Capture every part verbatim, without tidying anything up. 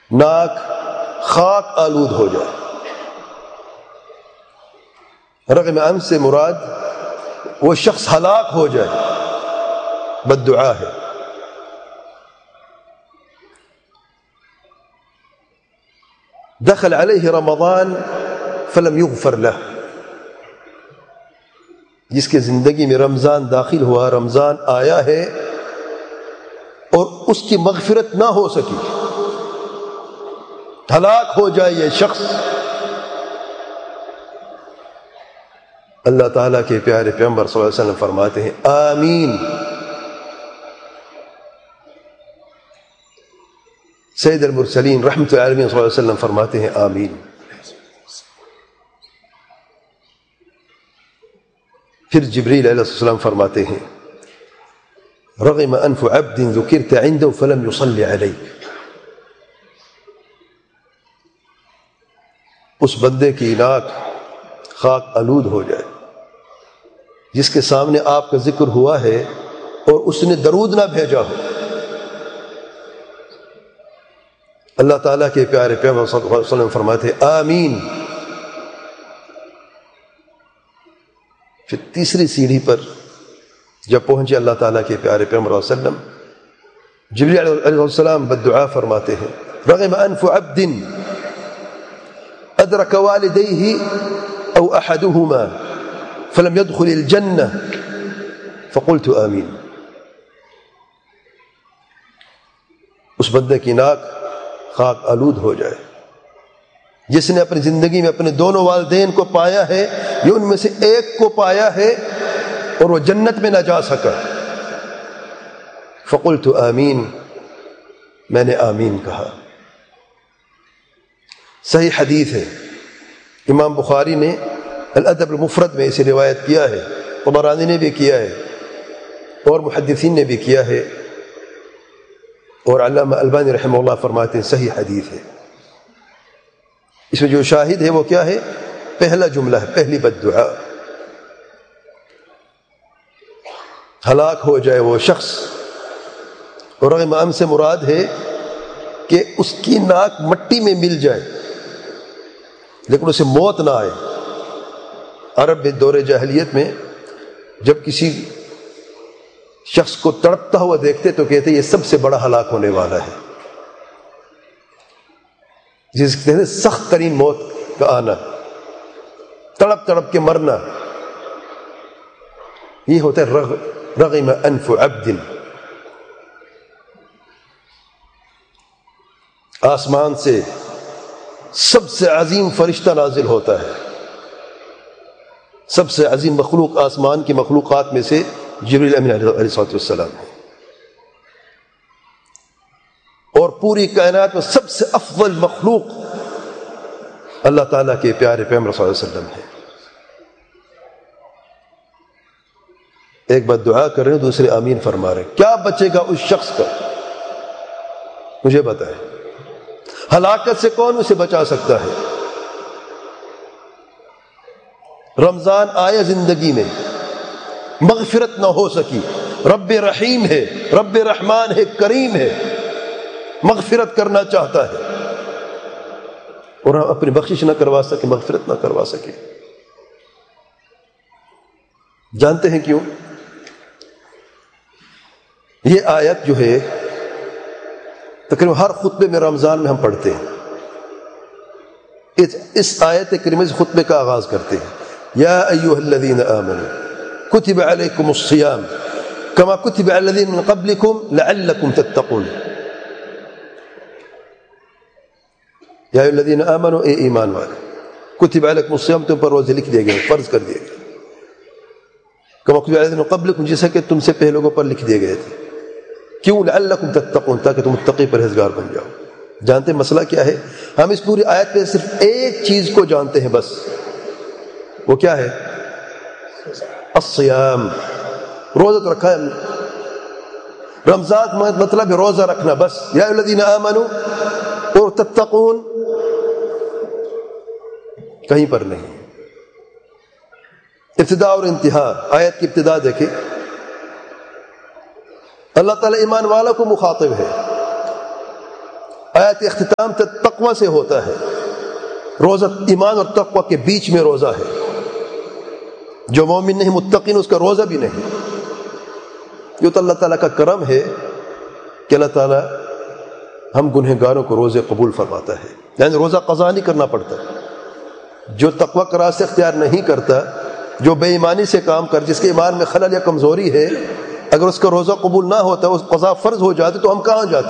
ناک خاک آلود ہو جائے. رغم انف سے مراد وہ شخص ہلاک ہو جائے، بد دعا ہے. دخل علیہ رمضان فلم یغفر لہ، جس کے زندگی میں رمضان داخل ہوا، رمضان آیا ہے اور اس کی مغفرت نہ ہو سکی، ہلاک ہو جائے یہ شخص. اللہ تعالیٰ کے پیارے پیغمبر صلی اللہ علیہ وسلم فرماتے ہیں آمین. سید المرسلین رحمۃ اللہ علیہ صلی اللہ علیہ وسلم فرماتے ہیں آمین. پھر جبریل علیہ السلام فرماتے ہیں رغم انف عبد ذکرت عنده فلم يصلي عليك، اس بندے کی ناک خاک آلود ہو جائے جس کے سامنے آپ کا ذکر ہوا ہے اور اس نے درود نہ بھیجا ہو. اللہ تعالیٰ کے پیارے پیغمبر صلی اللہ علیہ وسلم فرماتے ہیں آمین. پھر تیسری سیڑھی پر جب پہنچے اللہ تعالیٰ کے پیارے پیغمبر صلی اللہ علیہ وسلم، جبریل علیہ السلام بدعا فرماتے ہیں رغم انف عبد ادرک والدیہ او احدہما فلم يدخل الجنہ فقلت آمین. اس بندے کی ناک خاک آلود ہو جائے جس نے اپنی زندگی میں اپنے دونوں والدین کو پایا ہے یا ان میں سے ایک کو پایا ہے اور وہ جنت میں نہ جا سکا. فقلت آمین، میں نے آمین کہا. صحیح حدیث ہے، امام بخاری نے الادب المفرد میں اسے روایت کیا ہے، طبرانی نے بھی کیا ہے اور محدثین نے بھی کیا ہے، اور علامہ البانی رحمہ اللہ فرماتے ہیں صحیح حدیث ہے. اس میں جو شاہد ہے وہ کیا ہے؟ پہلا جملہ ہے، پہلی بد دعا. ہلاک ہو جائے وہ شخص، اور رغم انف سے مراد ہے کہ اس کی ناک مٹی میں مل جائے لیکن اسے موت نہ آئے. عرب میں دور جاہلیت میں جب کسی شخص کو تڑپتا ہوا دیکھتے تو کہتے یہ سب سے بڑا ہلاک ہونے والا ہے، جس کہتے ہیں سخت ترین موت کا آنا، تڑپ تڑپ کے مرنا. یہ ہوتا ہے رغ رغم انف عبد. آسمان سے سب سے عظیم فرشتہ نازل ہوتا ہے، سب سے عظیم مخلوق آسمان کی مخلوقات میں سے جبریل امین علیہ الصلوۃ والسلام ہے، اور پوری کائنات میں سب سے افضل مخلوق اللہ تعالیٰ کے پیارے پیغمبر صلی اللہ علیہ وسلم ہے. ایک بات دعا کر رہے ہیں، دوسرے آمین فرما رہے ہیں. کیا بچے گا اس شخص کا؟ مجھے بتائیں، ہلاکت سے کون اسے بچا سکتا ہے؟ رمضان آیا زندگی میں، مغفرت نہ ہو سکی. رب رحیم ہے، رب رحمان ہے، کریم ہے، مغفرت کرنا چاہتا ہے اور ہم اپنی بخشش نہ کروا سکے، مغفرت نہ کروا سکے. جانتے ہیں کیوں؟ یہ آیت جو ہے تقریباً ہر خطبے میں رمضان میں ہم پڑھتے ہیں. اس آیت کریمہ سے خطبے کا آغاز کرتے ہیں. یا ایھا الذین آمنوا کتب علیکم الصیام کما کتب علی الذین من قبلکم لعلکم تتقون. یا ایھا الذین آمنوا، اے ایمان والے، کتب علیکم الصیام، تم پر روزے لکھ دیے گئے، فرض کر دیے گئے. کما کتب علی الذین من قبلکم، جیسا کہ تم سے پہلے لوگوں پر لکھ دیے گئے تھے. کیوں؟ لعلکم تتقون، تاکہ تم متقی پرہیزگار بن جاؤ. جانتے ہیں مسئلہ کیا ہے؟ ہم اس پوری آیت میں صرف ایک چیز کو جانتے ہیں بس. وہ کیا ہے؟ الصیام. روزہ تو رکھا ہے ہم نے، رمضان مطلب ہے روزہ رکھنا بس. یا ایھا الذین آمنوا اور تتقون کہیں پر نہیں. ابتدا اور انتہا، آیت کی ابتدا دیکھیں، اللہ تعالیٰ ایمان والوں کو مخاطب ہے. آیت اختتام تقوی سے ہوتا ہے. روزہ ایمان اور تقوی کے بیچ میں روزہ ہے. جو مومن نہیں متقین اس کا روزہ بھی نہیں. یہ تو اللہ تعالیٰ کا کرم ہے کہ اللہ تعالیٰ ہم گنہگاروں کو روزے قبول فرماتا ہے. یعنی روزہ قضا نہیں کرنا پڑتا. جو تقوی کا راستہ اختیار نہیں کرتا، جو بے ایمانی سے کام کر، جس کے ایمان میں خلل یا کمزوری ہے، اگر اس کا روزہ قبول نہ ہوتا، اس قضا فرض ہو جاتے تو ہم کہاں جاتے؟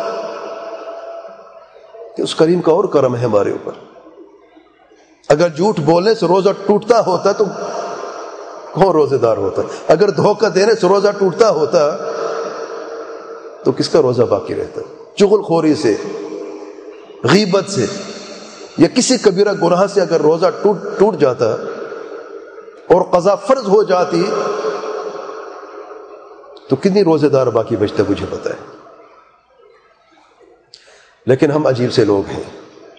کہ اس کریم کا اور کرم ہے ہمارے اوپر. اگر جھوٹ بولنے سے روزہ ٹوٹتا ہوتا تو کون روزے دار ہوتا؟ اگر دھوکہ دینے سے روزہ ٹوٹتا ہوتا تو کس کا روزہ باقی رہتا؟ چغل خوری سے، غیبت سے یا کسی کبیرہ گناہ سے اگر روزہ ٹوٹ ٹوٹ جاتا اور قضا فرض ہو جاتی تو کتنی روزے دار باقی بچتا مجھے پتہ ہے. لیکن ہم عجیب سے لوگ ہیں،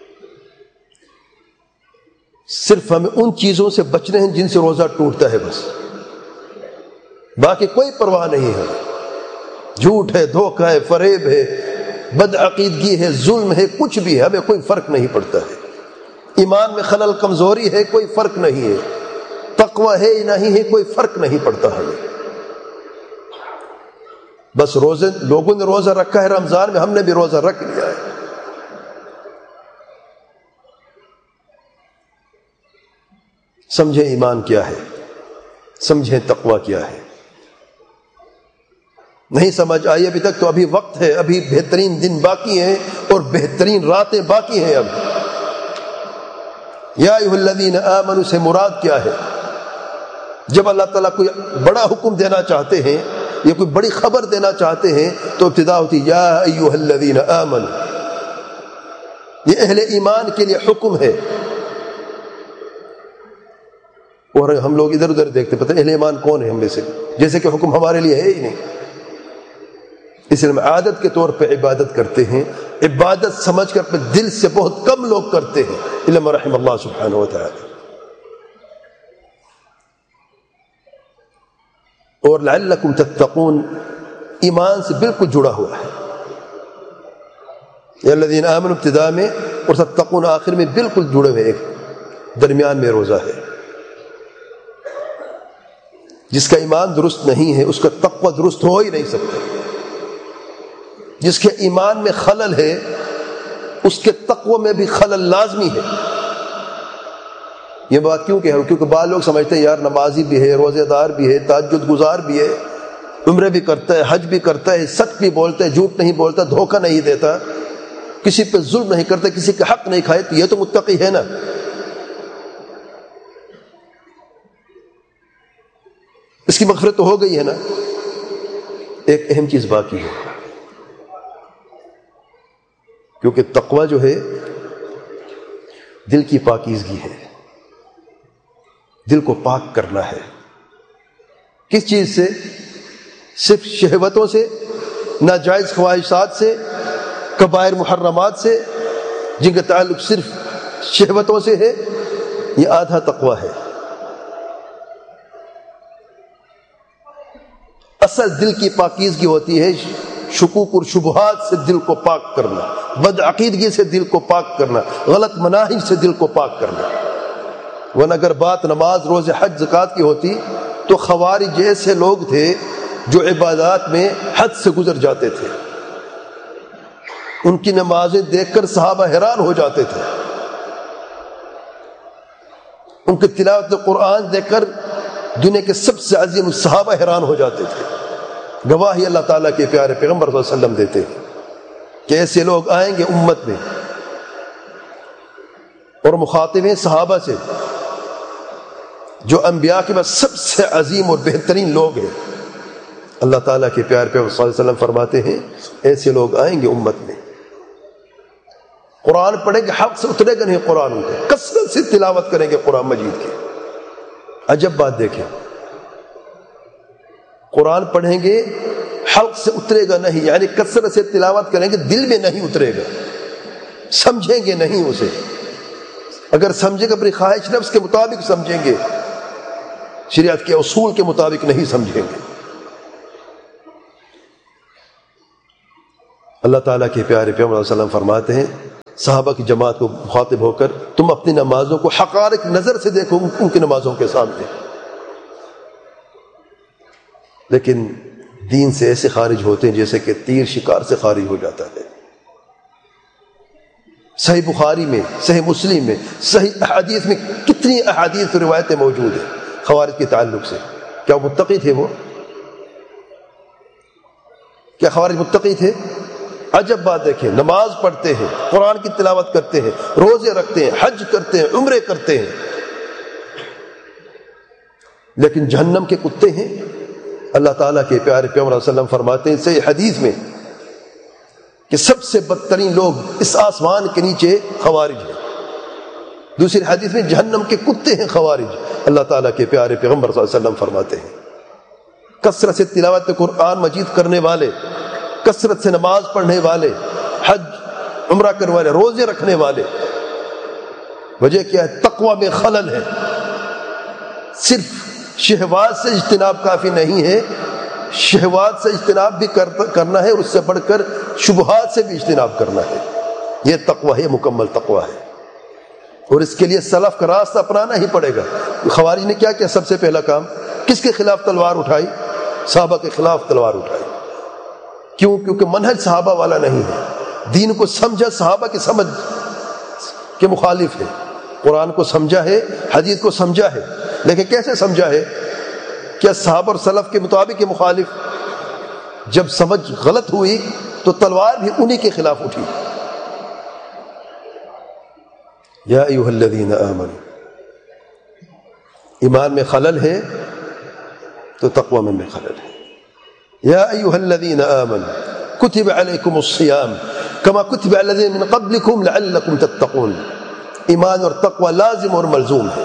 صرف ہمیں ان چیزوں سے بچنے ہیں جن سے روزہ ٹوٹتا ہے، بس باقی کوئی پرواہ نہیں ہے. جھوٹ ہے، دھوکہ ہے، فریب ہے، بدعقیدگی ہے، ظلم ہے، کچھ بھی ہے، ہمیں کوئی فرق نہیں پڑتا ہے. ایمان میں خلل کمزوری ہے، کوئی فرق نہیں ہے. تقوی ہے نہیں ہے، کوئی فرق نہیں پڑتا ہمیں. بس روزے لوگوں نے روزہ رکھا ہے رمضان میں، ہم نے بھی روزہ رکھ لیا ہے. سمجھیں ایمان کیا ہے، سمجھیں تقوی کیا ہے. نہیں سمجھ آئی ابھی تک تو ابھی وقت ہے، ابھی بہترین دن باقی ہیں اور بہترین راتیں باقی ہیں. اب یا ایھا الذین آمنوا سے مراد کیا ہے؟ جب اللہ تعالیٰ کوئی بڑا حکم دینا چاہتے ہیں یا کوئی بڑی خبر دینا چاہتے ہیں تو ابتدا ہوتی یا ایھا الذین آمنوا. یہ اہل ایمان کے لیے حکم ہے. اور ہم لوگ ادھر ادھر دیکھتے پتہ اہل ایمان کون ہے ہم میں سے، جیسے کہ حکم ہمارے لیے ہے ہی نہیں. اس لیے ہم عادت کے طور پہ عبادت کرتے ہیں. عبادت سمجھ کر اپنے دل سے بہت کم لوگ کرتے ہیں، الا من رحم اللہ سبحانہ و تعالی. اور لعلکم تتقون ایمان سے بالکل جڑا ہوا ہے. یا الذین آمنوا ابتدا میں اور تتقون آخر میں بالکل جڑے ہوئے، ایک درمیان میں روزہ ہے. جس کا ایمان درست نہیں ہے اس کا تقوی درست ہو ہی نہیں سکتا. جس کے ایمان میں خلل ہے اس کے تقوی میں بھی خلل لازمی ہے. یہ بات کیوں کہ ہے؟ کیونکہ بعض لوگ سمجھتے ہیں یار نمازی بھی ہے، روزے دار بھی ہے، تہجد گزار بھی ہے، عمرے بھی کرتا ہے، حج بھی کرتا ہے، سچ بھی بولتا ہے، جھوٹ نہیں بولتا، دھوکہ نہیں دیتا، کسی پہ ظلم نہیں کرتا، کسی کا حق نہیں کھائے، تو یہ تو متقی ہے نا. اس کی مغفرت تو ہو گئی ہے نا. ایک اہم چیز باقی ہے، کیونکہ تقوی جو ہے دل کی پاکیزگی ہے، دل کو پاک کرنا ہے. کس چیز سے؟ صرف شہوتوں سے، ناجائز خواہشات سے، کبائر محرمات سے جن کا تعلق صرف شہوتوں سے ہے. یہ آدھا تقوی ہے. اصل دل کی پاکیزگی ہوتی ہے شکوک اور شبہات سے دل کو پاک کرنا، بد عقیدگی سے دل کو پاک کرنا، غلط مناہج سے دل کو پاک کرنا. ورنہ اگر بات نماز، روزے، حج، زکوٰۃ کی ہوتی تو خوارج جیسے لوگ تھے جو عبادات میں حد سے گزر جاتے تھے. ان کی نمازیں دیکھ کر صحابہ حیران ہو جاتے تھے. ان کی تلاوت قرآن دیکھ کر دنیا کے سب سے عظیم صحابہ حیران ہو جاتے تھے. گواہی اللہ تعالیٰ کے پیارے پیغمبر صلی اللہ علیہ وسلم دیتے ہیں کہ ایسے لوگ آئیں گے امت میں اور مخاطب ہیں صحابہ سے جو انبیاء کے بعد سب سے عظیم اور بہترین لوگ ہیں. اللہ تعالیٰ کے پیارے پیغمبر صلی اللہ علیہ وسلم فرماتے ہیں ایسے لوگ آئیں گے امت میں، قرآن پڑھیں گے، حق سے اترے گا نہیں قرآن، ان کو کثرت سے تلاوت کریں گے قرآن مجید کی. عجب بات دیکھیں، قرآن پڑھیں گے حلق سے اترے گا نہیں، یعنی کثرت سے تلاوت کریں گے، دل میں نہیں اترے گا، سمجھیں گے نہیں اسے. اگر سمجھیں گے اپنی خواہش نفس کے مطابق سمجھیں گے، شریعت کے اصول کے مطابق نہیں سمجھیں گے. اللہ تعالیٰ کے پیارے پیغمبر صلی اللہ علیہ وسلم فرماتے ہیں صحابہ کی جماعت کو مخاطب ہو کر، تم اپنی نمازوں کو حقارت نظر سے دیکھو ان کی نمازوں کے سامنے، لیکن دین سے ایسے خارج ہوتے ہیں جیسے کہ تیر شکار سے خارج ہو جاتا ہے۔ صحیح بخاری میں، صحیح مسلم میں، صحیح احادیث میں کتنی احادیث روایتیں موجود ہیں خوارج کے تعلق سے۔ کیا وہ متقی تھے؟ وہ کیا خوارج متقی تھے؟ عجب بات دیکھیں، نماز پڑھتے ہیں، قرآن کی تلاوت کرتے ہیں، روزے رکھتے ہیں، حج کرتے ہیں، عمرے کرتے ہیں، لیکن جہنم کے کتے ہیں۔ اللہ تعالیٰ کے پیارے پیغمبر صلی اللہ علیہ وسلم فرماتے ہیں صحیح حدیث میں کہ سب سے بدترین لوگ اس آسمان کے نیچے خوارج ہیں۔ دوسری حدیث میں جہنم کے کتے ہیں خوارج۔ اللہ تعالیٰ کے پیارے پیغمبر صلی اللہ علیہ وسلم فرماتے ہیں کثرت سے تلاوت قرآن مجید کرنے والے، کثرت سے نماز پڑھنے والے، حج عمرہ کرنے والے، روزے رکھنے والے، وجہ کیا ہے؟ تقوی میں خلل ہے۔ صرف شہوات سے اجتناب کافی نہیں ہے، شہوات سے اجتناب بھی کرنا ہے، اور اس سے بڑھ کر شبہات سے بھی اجتناب کرنا ہے۔ یہ تقوی ہے، مکمل تقوی ہے، اور اس کے لیے سلف کا راستہ اپنانا ہی پڑے گا۔ خوارج نے کیا کیا؟ سب سے پہلا کام کس کے خلاف تلوار اٹھائی؟ صحابہ کے خلاف تلوار اٹھائی۔ کیوں؟ کیونکہ منہج صحابہ والا نہیں ہے، دین کو سمجھا صحابہ کی سمجھ کے مخالف ہے، قرآن کو سمجھا ہے، حدیث کو سمجھا ہے، لیکن کیسے سمجھا ہے؟ کیا صحابہ اور سلف کے مطابق کے مخالف؟ جب سمجھ غلط ہوئی تو تلوار بھی انہی کے خلاف اٹھی۔ یا ایھا الذین آمنوا، ایمان میں خلل ہے تو تقوی میں بھی خلل ہے۔ یا ایھا الذین آمنوا کتب علیکم الصیام کما کتب علی الذین من قبلکم لعلکم تتقون۔ ایمان اور تقوی لازم اور ملزوم ہے۔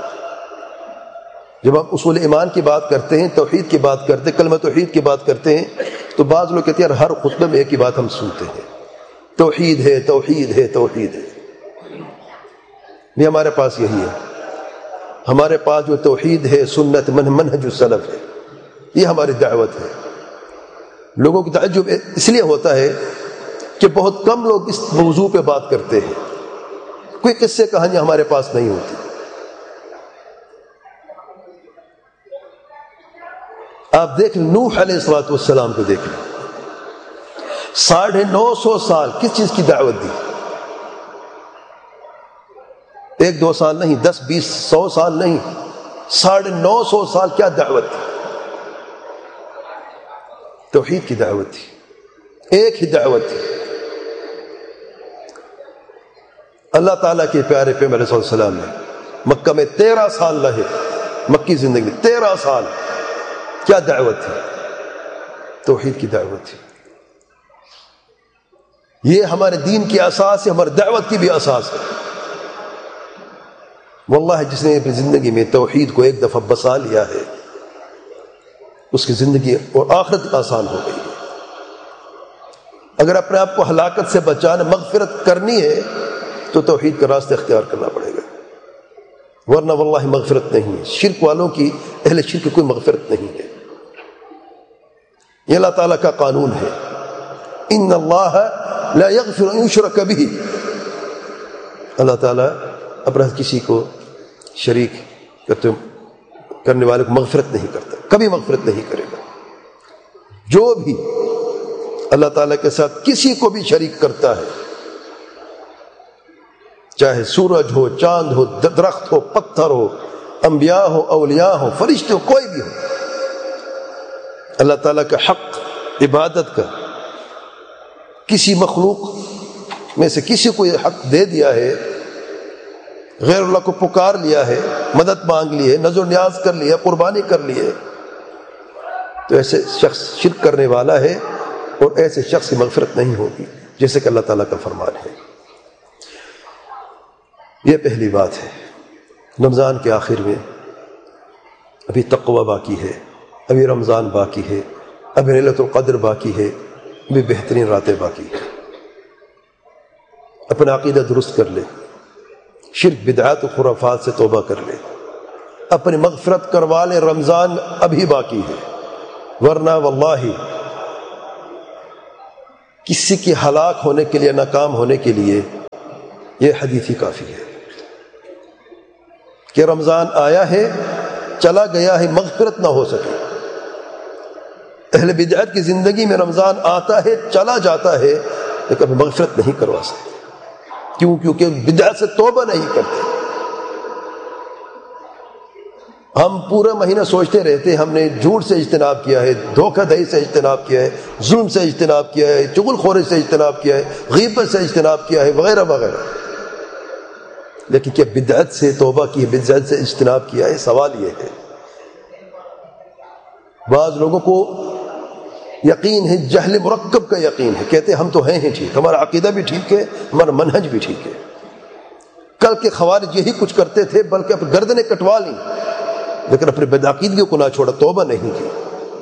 جب ہم اصول ایمان کی بات کرتے ہیں، توحید کی بات کرتے ہیں، کلمہ توحید کی بات کرتے ہیں، تو بعض لوگ کہتے ہیں ہر خطبے میں ایک ہی بات ہم سنتے ہیں، توحید ہے توحید ہے توحید ہے۔ نہیں، ہمارے پاس یہی ہے، ہمارے پاس جو توحید ہے، سنت، من منہج السلف ہے، یہ ہماری دعوت ہے۔ لوگوں کی تعجب اس لیے ہوتا ہے کہ بہت کم لوگ اس موضوع پہ بات کرتے ہیں، کوئی قصے کہانیاں ہمارے پاس نہیں ہوتی۔ آپ دیکھ لیں نوح علیہ الصلوۃ والسلام کو دیکھ لیں، ساڑھے نو سو سال کس چیز کی دعوت دی؟ ایک دو سال نہیں، دس بیس سو سال نہیں، ساڑھے نو سو سال کیا دعوت تھی؟ توحید کی دعوت تھی، ایک ہی دعوت تھی۔ اللہ تعالیٰ کے پیارے پیغمبر صلی اللہ علیہ وسلم نے مکہ میں تیرہ سال رہے، مکی زندگی میں تیرہ سال، کیا دعوت تھی؟ توحید کی دعوت تھی۔ یہ ہمارے دین کی اساس ہے، ہماری دعوت کی بھی اساس ہے۔ واللہ جس نے اپنی زندگی میں توحید کو ایک دفعہ بسا لیا ہے، اس کی زندگی اور آخرت آسان ہو گئی ہے۔ اگر اپنے آپ کو ہلاکت سے بچانا، مغفرت کرنی ہے تو توحید کا راستہ اختیار کرنا پڑے گا، ورنہ واللہ مغفرت نہیں ہے۔ شرک والوں کی، اہل شرک کی کوئی مغفرت نہیں ہے۔ یہ اللہ تعالیٰ کا قانون ہے، ان اللہ لا یغفر ان یشرک بہ، اللہ تعالیٰ اپنا کسی کو شریک کرتے کرنے والے کو مغفرت نہیں کرتا، کبھی مغفرت نہیں کرے گا۔ جو بھی اللہ تعالیٰ کے ساتھ کسی کو بھی شریک کرتا ہے، چاہے سورج ہو، چاند ہو، درخت ہو، پتھر ہو، انبیاء ہو، اولیاء ہو، فرشتے ہو، کوئی بھی ہو، اللہ تعالیٰ کا حق عبادت کا کسی مخلوق میں سے کسی کو یہ حق دے دیا ہے، غیر اللہ کو پکار لیا ہے، مدد مانگ لی ہے، نظر نیاز کر لی ہے، قربانی کر لی ہے، تو ایسے شخص شرک کرنے والا ہے، اور ایسے شخص کی مغفرت نہیں ہوگی، جیسے کہ اللہ تعالیٰ کا فرمان ہے۔ یہ پہلی بات ہے۔ رمضان کے آخر میں ابھی تقوی باقی ہے، ابھی رمضان باقی ہے، ابھی لیلۃ القدر باقی ہے، ابھی بہترین راتیں باقی ہیں۔ اپنا عقیدہ درست کر لے، شرک بدعات و خرافات سے توبہ کر لے، اپنی مغفرت کروا لے، رمضان ابھی باقی ہے، ورنہ واللہ کسی کی ہلاک ہونے کے لیے، ناکام ہونے کے لیے یہ حدیث ہی کافی ہے کہ رمضان آیا ہے، چلا گیا ہے، مغفرت نہ ہو سکے۔ اہل بدعت کی زندگی میں رمضان آتا ہے، چلا جاتا ہے، لیکن کبھی مغفرت نہیں کروا سکتے۔ کیوں؟ کیونکہ بدعت سے توبہ نہیں کرتے۔ ہم پورا مہینہ سوچتے رہتے ہم نے جھوٹ سے اجتناب کیا ہے، دھوکہ دہی سے اجتناب کیا ہے، ظلم سے اجتناب کیا ہے، چغل خوری سے اجتناب کیا ہے، غیبت سے اجتناب کیا ہے، وغیرہ وغیرہ، لیکن کیا بدعت سے توبہ کی ہے، بدعت سے اجتناب کیا ہے؟ سوال یہ ہے۔ بعض لوگوں کو یقین ہے، جہل مرکب کا یقین ہے، کہتے ہیں ہم تو ہیں ہی ٹھیک، ہمارا عقیدہ بھی ٹھیک ہے، ہمارا منہج بھی ٹھیک ہے۔ کل کے خوارج یہی کچھ کرتے تھے، بلکہ اپنی گردنیں کٹوا لیں، لیکن اپنے بدعقیدگی کو نہ چھوڑا، توبہ نہیں کی۔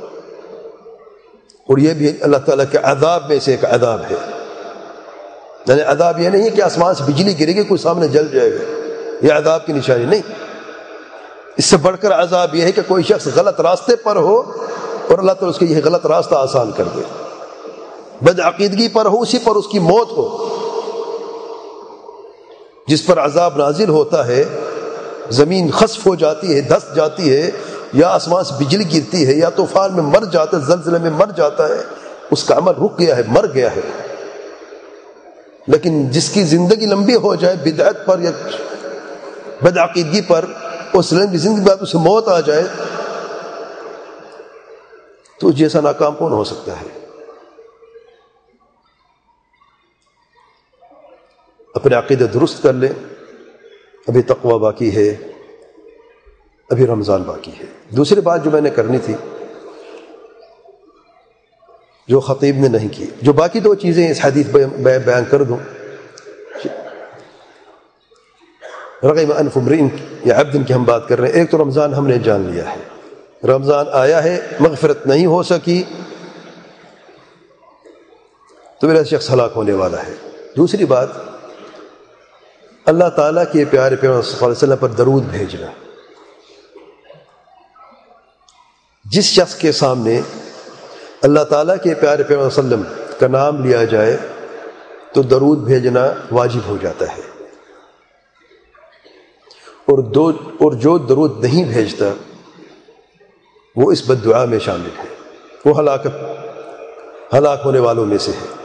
اور یہ بھی اللہ تعالیٰ کے عذاب میں سے ایک عذاب ہے۔ یعنی عذاب یہ نہیں کہ آسمان سے بجلی گرے گی کوئی سامنے جل جائے گا، یہ عذاب کی نشانی نہیں۔ اس سے بڑھ کر عذاب یہ ہے کہ کوئی شخص غلط راستے پر ہو اور اللہ تعالیٰ اس کے یہ غلط راستہ آسان کر دے، بدعقیدگی پر ہو، اسی پر اس کی موت ہو۔ جس پر عذاب نازل ہوتا ہے، زمین خسف ہو جاتی ہے، دھس جاتی ہے، یا آسمان سے بجلی گرتی ہے، یا طوفان میں مر جاتا ہے، زلزلے میں مر جاتا ہے، اس کا عمل رک گیا ہے، مر گیا ہے۔ لیکن جس کی زندگی لمبی ہو جائے بدعت پر یا بدعقیدگی پر، اس لمبی زندگی بعد اسے موت آ جائے، تو جیسا ناکام کون ہو سکتا ہے؟ اپنے عقیدہ درست کر لیں، ابھی تقوی باقی ہے، ابھی رمضان باقی ہے۔ دوسری بات جو میں نے کرنی تھی، جو خطیب نے نہیں کی، جو باقی دو چیزیں اس حدیث میں بیان کر دوں۔ رغم انف امرئ یا عبد کی ہم بات کر رہے ہیں۔ ایک تو رمضان ہم نے جان لیا ہے، رمضان آیا ہے، مغفرت نہیں ہو سکی تو میرا شخص ہلاک ہونے والا ہے۔ دوسری بات، اللہ تعالیٰ کے پیارے پیغمبر صلی اللہ علیہ وسلم پر درود بھیجنا۔ جس شخص کے سامنے اللہ تعالیٰ کے پیارے پیغمبر صلی اللہ علیہ وسلم کا نام لیا جائے تو درود بھیجنا واجب ہو جاتا ہے، اور دو اور جو درود نہیں بھیجتا وہ اس بد دعا میں شامل ہے، وہ ہلاکت ہلاک ہونے والوں میں سے ہے۔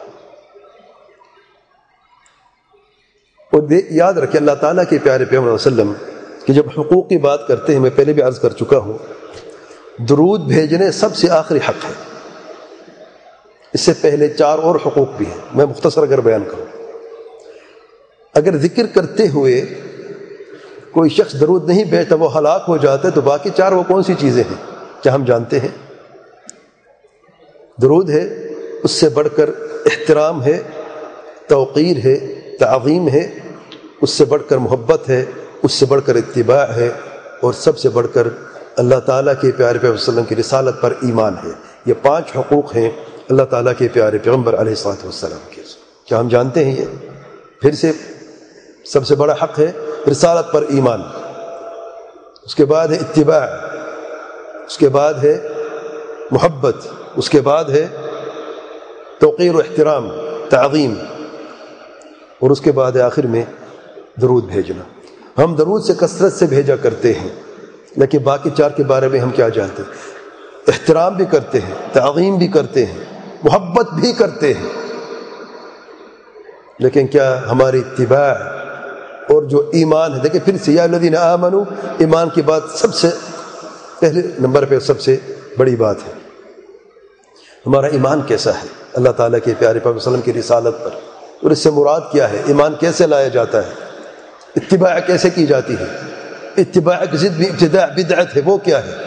اور یاد رکھیں اللہ تعالیٰ کے پیارے پیغمبر صلی اللہ علیہ وسلم کہ جب حقوق کی بات کرتے ہیں، میں پہلے بھی عرض کر چکا ہوں، درود بھیجنے سب سے آخری حق ہے، اس سے پہلے چار اور حقوق بھی ہیں، میں مختصر اگر بیان کروں۔ اگر ذکر کرتے ہوئے کوئی شخص درود نہیں بھیجتا وہ ہلاک ہو جاتا ہے، تو باقی چار وہ کون سی چیزیں ہیں؟ کیا ہم جانتے ہیں؟ درود ہے، اس سے بڑھ کر احترام ہے، توقیر ہے، تعظیم ہے، اس سے بڑھ کر محبت ہے، اس سے بڑھ کر اتباع ہے، اور سب سے بڑھ کر اللہ تعالیٰ کے پیارے پیغمبر صلی اللہ علیہ وسلم کی رسالت پر ایمان ہے۔ یہ پانچ حقوق ہیں اللہ تعالیٰ کے پیارے پیغمبر علیہ الصلوۃ والسلام کے۔ کیا ہم جانتے ہیں؟ یہ پھر سے سب سے بڑا حق ہے رسالت پر ایمان، اس کے بعد ہے اتباع، اس کے بعد ہے محبت، اس کے بعد ہے توقیر و احترام، تعظیم، اور اس کے بعد آخر میں درود بھیجنا۔ ہم درود سے کثرت سے بھیجا کرتے ہیں، لیکن باقی چار کے بارے میں ہم کیا جانتے ہیں؟ احترام بھی کرتے ہیں، تعظیم بھی کرتے ہیں، محبت بھی کرتے ہیں، لیکن کیا ہماری اتباع اور جو ایمان ہے؟ دیکھیں پھر سے یا الذین آمنوا، ایمان کی بات سب سے پہلے نمبر پہ سب سے بڑی بات ہے۔ ہمارا ایمان کیسا ہے اللہ تعالیٰ کے پیارے پیغمبر صلی اللہ علیہ وسلم کی رسالت پر، اور اس سے مراد کیا ہے؟ ایمان کیسے لایا جاتا ہے؟ اتباع کیسے کی جاتی ہے؟ اتباع کی ضد بھی ابتداع بدعت ہے، وہ کیا ہے؟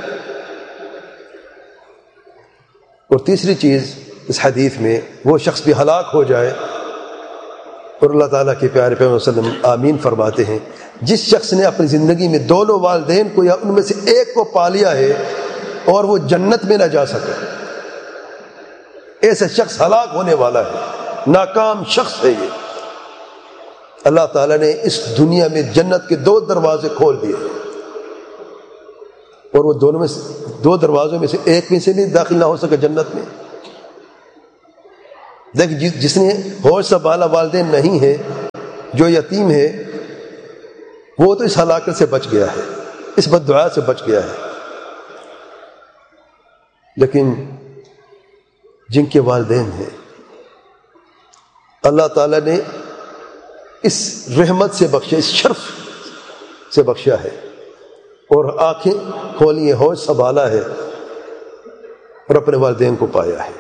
اور تیسری چیز اس حدیث میں، وہ شخص بھی ہلاک ہو جائے اور اللہ تعالیٰ کے پیارے پیغمبر صلی اللہ علیہ وسلم آمین فرماتے ہیں، جس شخص نے اپنی زندگی میں دونوں والدین کو یا ان میں سے ایک کو پا لیا ہے اور وہ جنت میں نہ جا سکے، ایسا شخص ہلاک ہونے والا ہے، ناکام شخص ہے یہ۔ اللہ تعالیٰ نے اس دنیا میں جنت کے دو دروازے کھول دیے، اور وہ دونوں میں سے دو دروازوں میں سے ایک میں سے نہیں داخل نہ ہو سکے جنت میں۔ دیکھ جس جس نے ہوش سنبھالا والدین نہیں ہے، جو یتیم ہے، وہ تو اس ہلاکت سے بچ گیا ہے، اس بد دعا سے بچ گیا ہے۔ لیکن جن کے والدین ہیں، اللہ تعالیٰ نے اس رحمت سے بخشا، اس شرف سے بخشا ہے، اور آنکھیں کھولی ہیں، ہوش سنبھالا ہے، اور اپنے والدین کو پایا ہے۔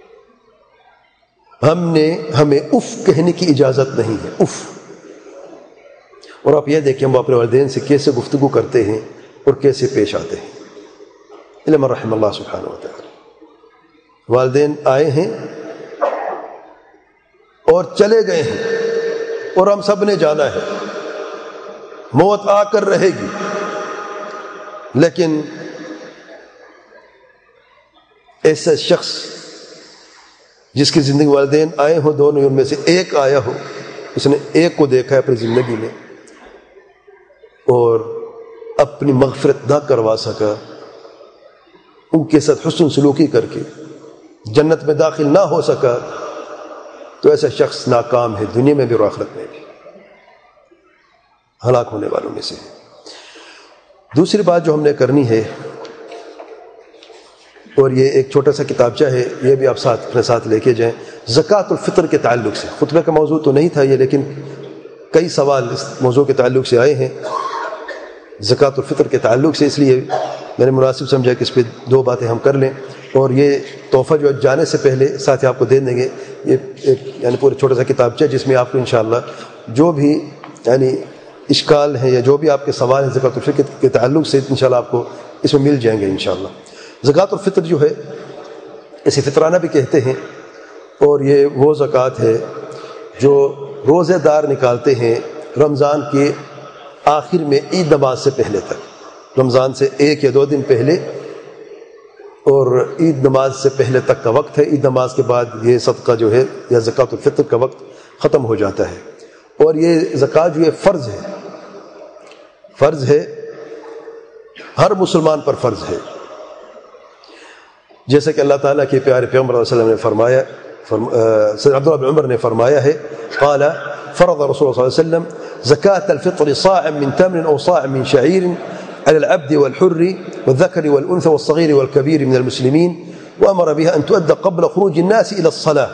ہم نے ہمیں اف کہنے کی اجازت نہیں ہے، اف۔ اور آپ یہ دیکھیں ہم اپنے والدین سے کیسے گفتگو کرتے ہیں اور کیسے پیش آتے ہیں۔ الا من رحم اللہ سبحانہ وتعالی۔ والدین آئے ہیں اور چلے گئے ہیں، اور ہم سب نے جانا ہے، موت آ کر رہے گی، لیکن ایسا شخص جس کی زندگی والدین آئے ہوں، دونوں ان میں سے ایک آیا ہو، اس نے ایک کو دیکھا ہے اپنی زندگی میں اور اپنی مغفرت نہ کروا سکا، ان کے ساتھ حسن سلوکی کر کے جنت میں داخل نہ ہو سکا، تو ایسا شخص ناکام ہے، دنیا میں بھی اور آخرت میں بھی، ہلاک ہونے والوں میں سے ہے۔ دوسری بات جو ہم نے کرنی ہے، اور یہ ایک چھوٹا سا کتابچہ ہے، یہ بھی آپ ساتھ اپنے ساتھ لے کے جائیں، زکوٰۃ الفطر کے تعلق سے۔ خطبہ کا موضوع تو نہیں تھا یہ، لیکن کئی سوال اس موضوع کے تعلق سے آئے ہیں زکوٰۃ الفطر کے تعلق سے، اس لیے میں نے مناسب سمجھا کہ اس پہ دو باتیں ہم کر لیں۔ اور یہ تحفہ جو جانے سے پہلے ساتھ ہی آپ کو دے دیں گے، یہ ایک یعنی پورے چھوٹا سا کتابچہ جس میں آپ کو انشاءاللہ جو بھی یعنی اشکال ہیں یا جو بھی آپ کے سوال ہیں زکوٰۃ الفطر کے تعلق سے، انشاءاللہ آپ کو اس میں مل جائیں گے انشاءاللہ۔ زکوٰۃ الفطر جو ہے اسے فطرانہ بھی کہتے ہیں، اور یہ وہ زکوٰۃ ہے جو روزے دار نکالتے ہیں رمضان کے آخر میں عید نماز سے پہلے تک، رمضان سے ایک یا دو دن پہلے اور عید نماز سے پہلے تک کا وقت ہے۔ عید نماز کے بعد یہ صدقہ جو ہے یا زکوٰۃ الفطر کا وقت ختم ہو جاتا ہے، اور یہ زکوٰۃ جو ہے فرض ہے، فرض ہے، ہر مسلمان پر فرض ہے، جیسا کہ اللہ تعالیٰ کے پیارے پیغمبر صلی اللہ علیہ وسلم نے فرمایا، سید عبداللہ بن عمر نے فرمایا ہے، قال فرض رسول اللہ صلی اللہ علیہ وسلم زکاة الفطر صاعا من تمر او صاع من شعير على العبد والحر والذكر والأنثى والصغير والكبير من المسلمين وأمر بها أن تؤدى قبل خروج الناس إلى الصلاة۔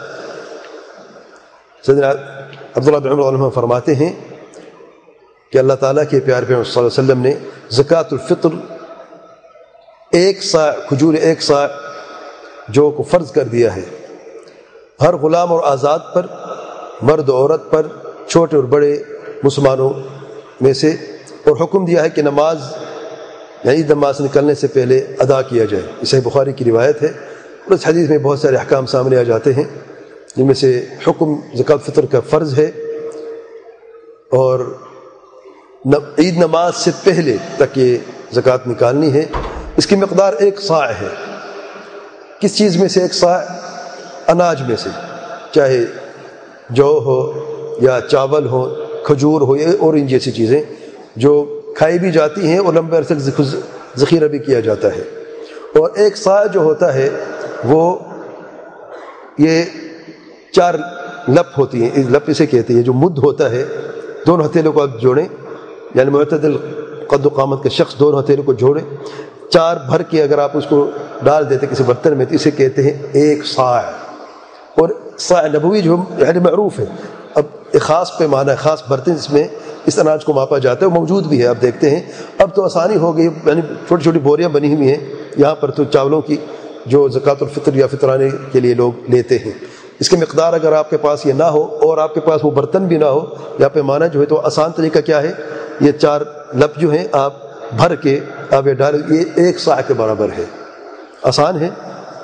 سیدنا عبداللہ بن عمر عنہ فرماتے ہیں کہ اللہ تعالیٰ کے پیارے پیغمبر صلی اللہ علیہ وسلم نے زکاة الفطر ایک صاع کھجور، ایک صاع جو کو فرض کر دیا ہے ہر غلام اور آزاد پر، مرد و عورت پر، چھوٹے اور بڑے مسلمانوں میں سے، اور حکم دیا ہے کہ نماز یعنی نماز نکلنے سے پہلے ادا کیا جائے۔ یہ صحیح بخاری کی روایت ہے، اور اس حدیث میں بہت سارے احکام سامنے آ جاتے ہیں، جن میں سے حکم زکوٰۃ الفطر کا فرض ہے، اور عید نماز سے پہلے تک یہ زکوٰۃ نکالنی ہے۔ اس کی مقدار ایک صاع ہے۔ کس چیز میں سے؟ ایک صاع اناج میں سے، چاہے جو ہو یا چاول ہو، کھجور ہو، اور ان جیسی چیزیں جو کھائی بھی جاتی ہیں اور لمبے عرصے تک ذخیرہ بھی کیا جاتا ہے۔ اور ایک صاع جو ہوتا ہے وہ یہ چار لپ ہوتی ہیں، لپ اسے کہتے ہیں، جو مد ہوتا ہے، دونوں ہتھیلیوں کو آپ جوڑیں، یعنی معتدل قد و قامت کے شخص دونوں ہتھیلیوں کو جوڑیں، چار بھر کے اگر آپ اس کو ڈال دیتے کسی برتن میں تو اسے کہتے ہیں ایک صاع۔ اور صاع نبوی جو یعنی معروف ہے، اب ایک خاص پیمانہ، خاص برتن جس میں اس اناج کو ماپا جاتا ہے، وہ موجود بھی ہے، آپ دیکھتے ہیں اب تو آسانی ہو گئی، یعنی چھوٹی چھوٹی بوریاں بنی ہوئی ہیں یہاں پر تو چاولوں کی، جو زکوٰۃ الفطر یا فطرانے کے لیے لوگ لیتے ہیں۔ اس کی مقدار اگر آپ کے پاس یہ نہ ہو اور آپ کے پاس وہ برتن بھی نہ ہو یا پیمانہ جو ہے، تو آسان طریقہ کیا ہے، یہ چار لپ جو ہیں آپ بھر کے آپ یہ ڈال، یہ ایک صاع کے برابر ہے، آسان ہے۔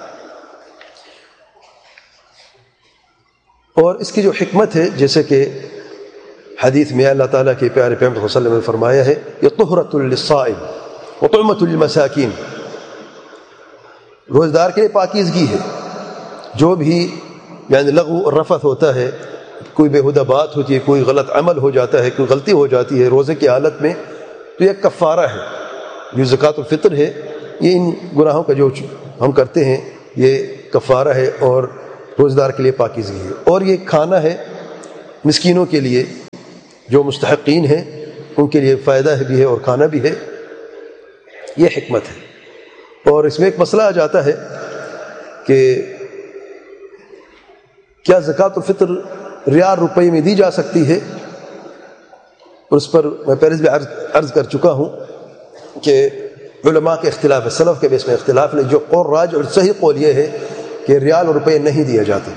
اور اس کی جو حکمت ہے، جیسے کہ حدیث میں اللہ تعالیٰ کے پیارے پیغمبر صلی اللہ علیہ وسلم نے فرمایا ہے، یہ طہرۃ للصائم وطعمۃ للمساکین، روزدار کے لیے پاکیزگی ہے، جو بھی یعنی لغو اور رفث ہوتا ہے، کوئی بےہودہ بات ہوتی ہے، کوئی غلط عمل ہو جاتا ہے، کوئی غلطی ہو جاتی ہے روزے کی حالت میں، تو یہ کفارہ ہے۔ جو زکوٰۃ الفطر ہے یہ ان گناہوں کا جو ہم کرتے ہیں یہ کفارہ ہے، اور روزہ دار کے لیے پاکیزگی ہے، اور یہ کھانا ہے مسکینوں کے لیے جو مستحقین ہیں، ان کے لیے فائدہ بھی ہے اور کھانا بھی ہے، یہ حکمت ہے۔ اور اس میں ایک مسئلہ آ جاتا ہے کہ کیا زکوٰۃ الفطر ریال روپے میں دی جا سکتی ہے؟ اور اس پر میں پہلے بھی عرض عرض کر چکا ہوں کہ علماء کے اختلاف ہے، سلف کے بیس میں اختلاف ہے۔ جو قول راج اور صحیح قول یہ ہے کہ ریال اور روپے نہیں دیا جاتے،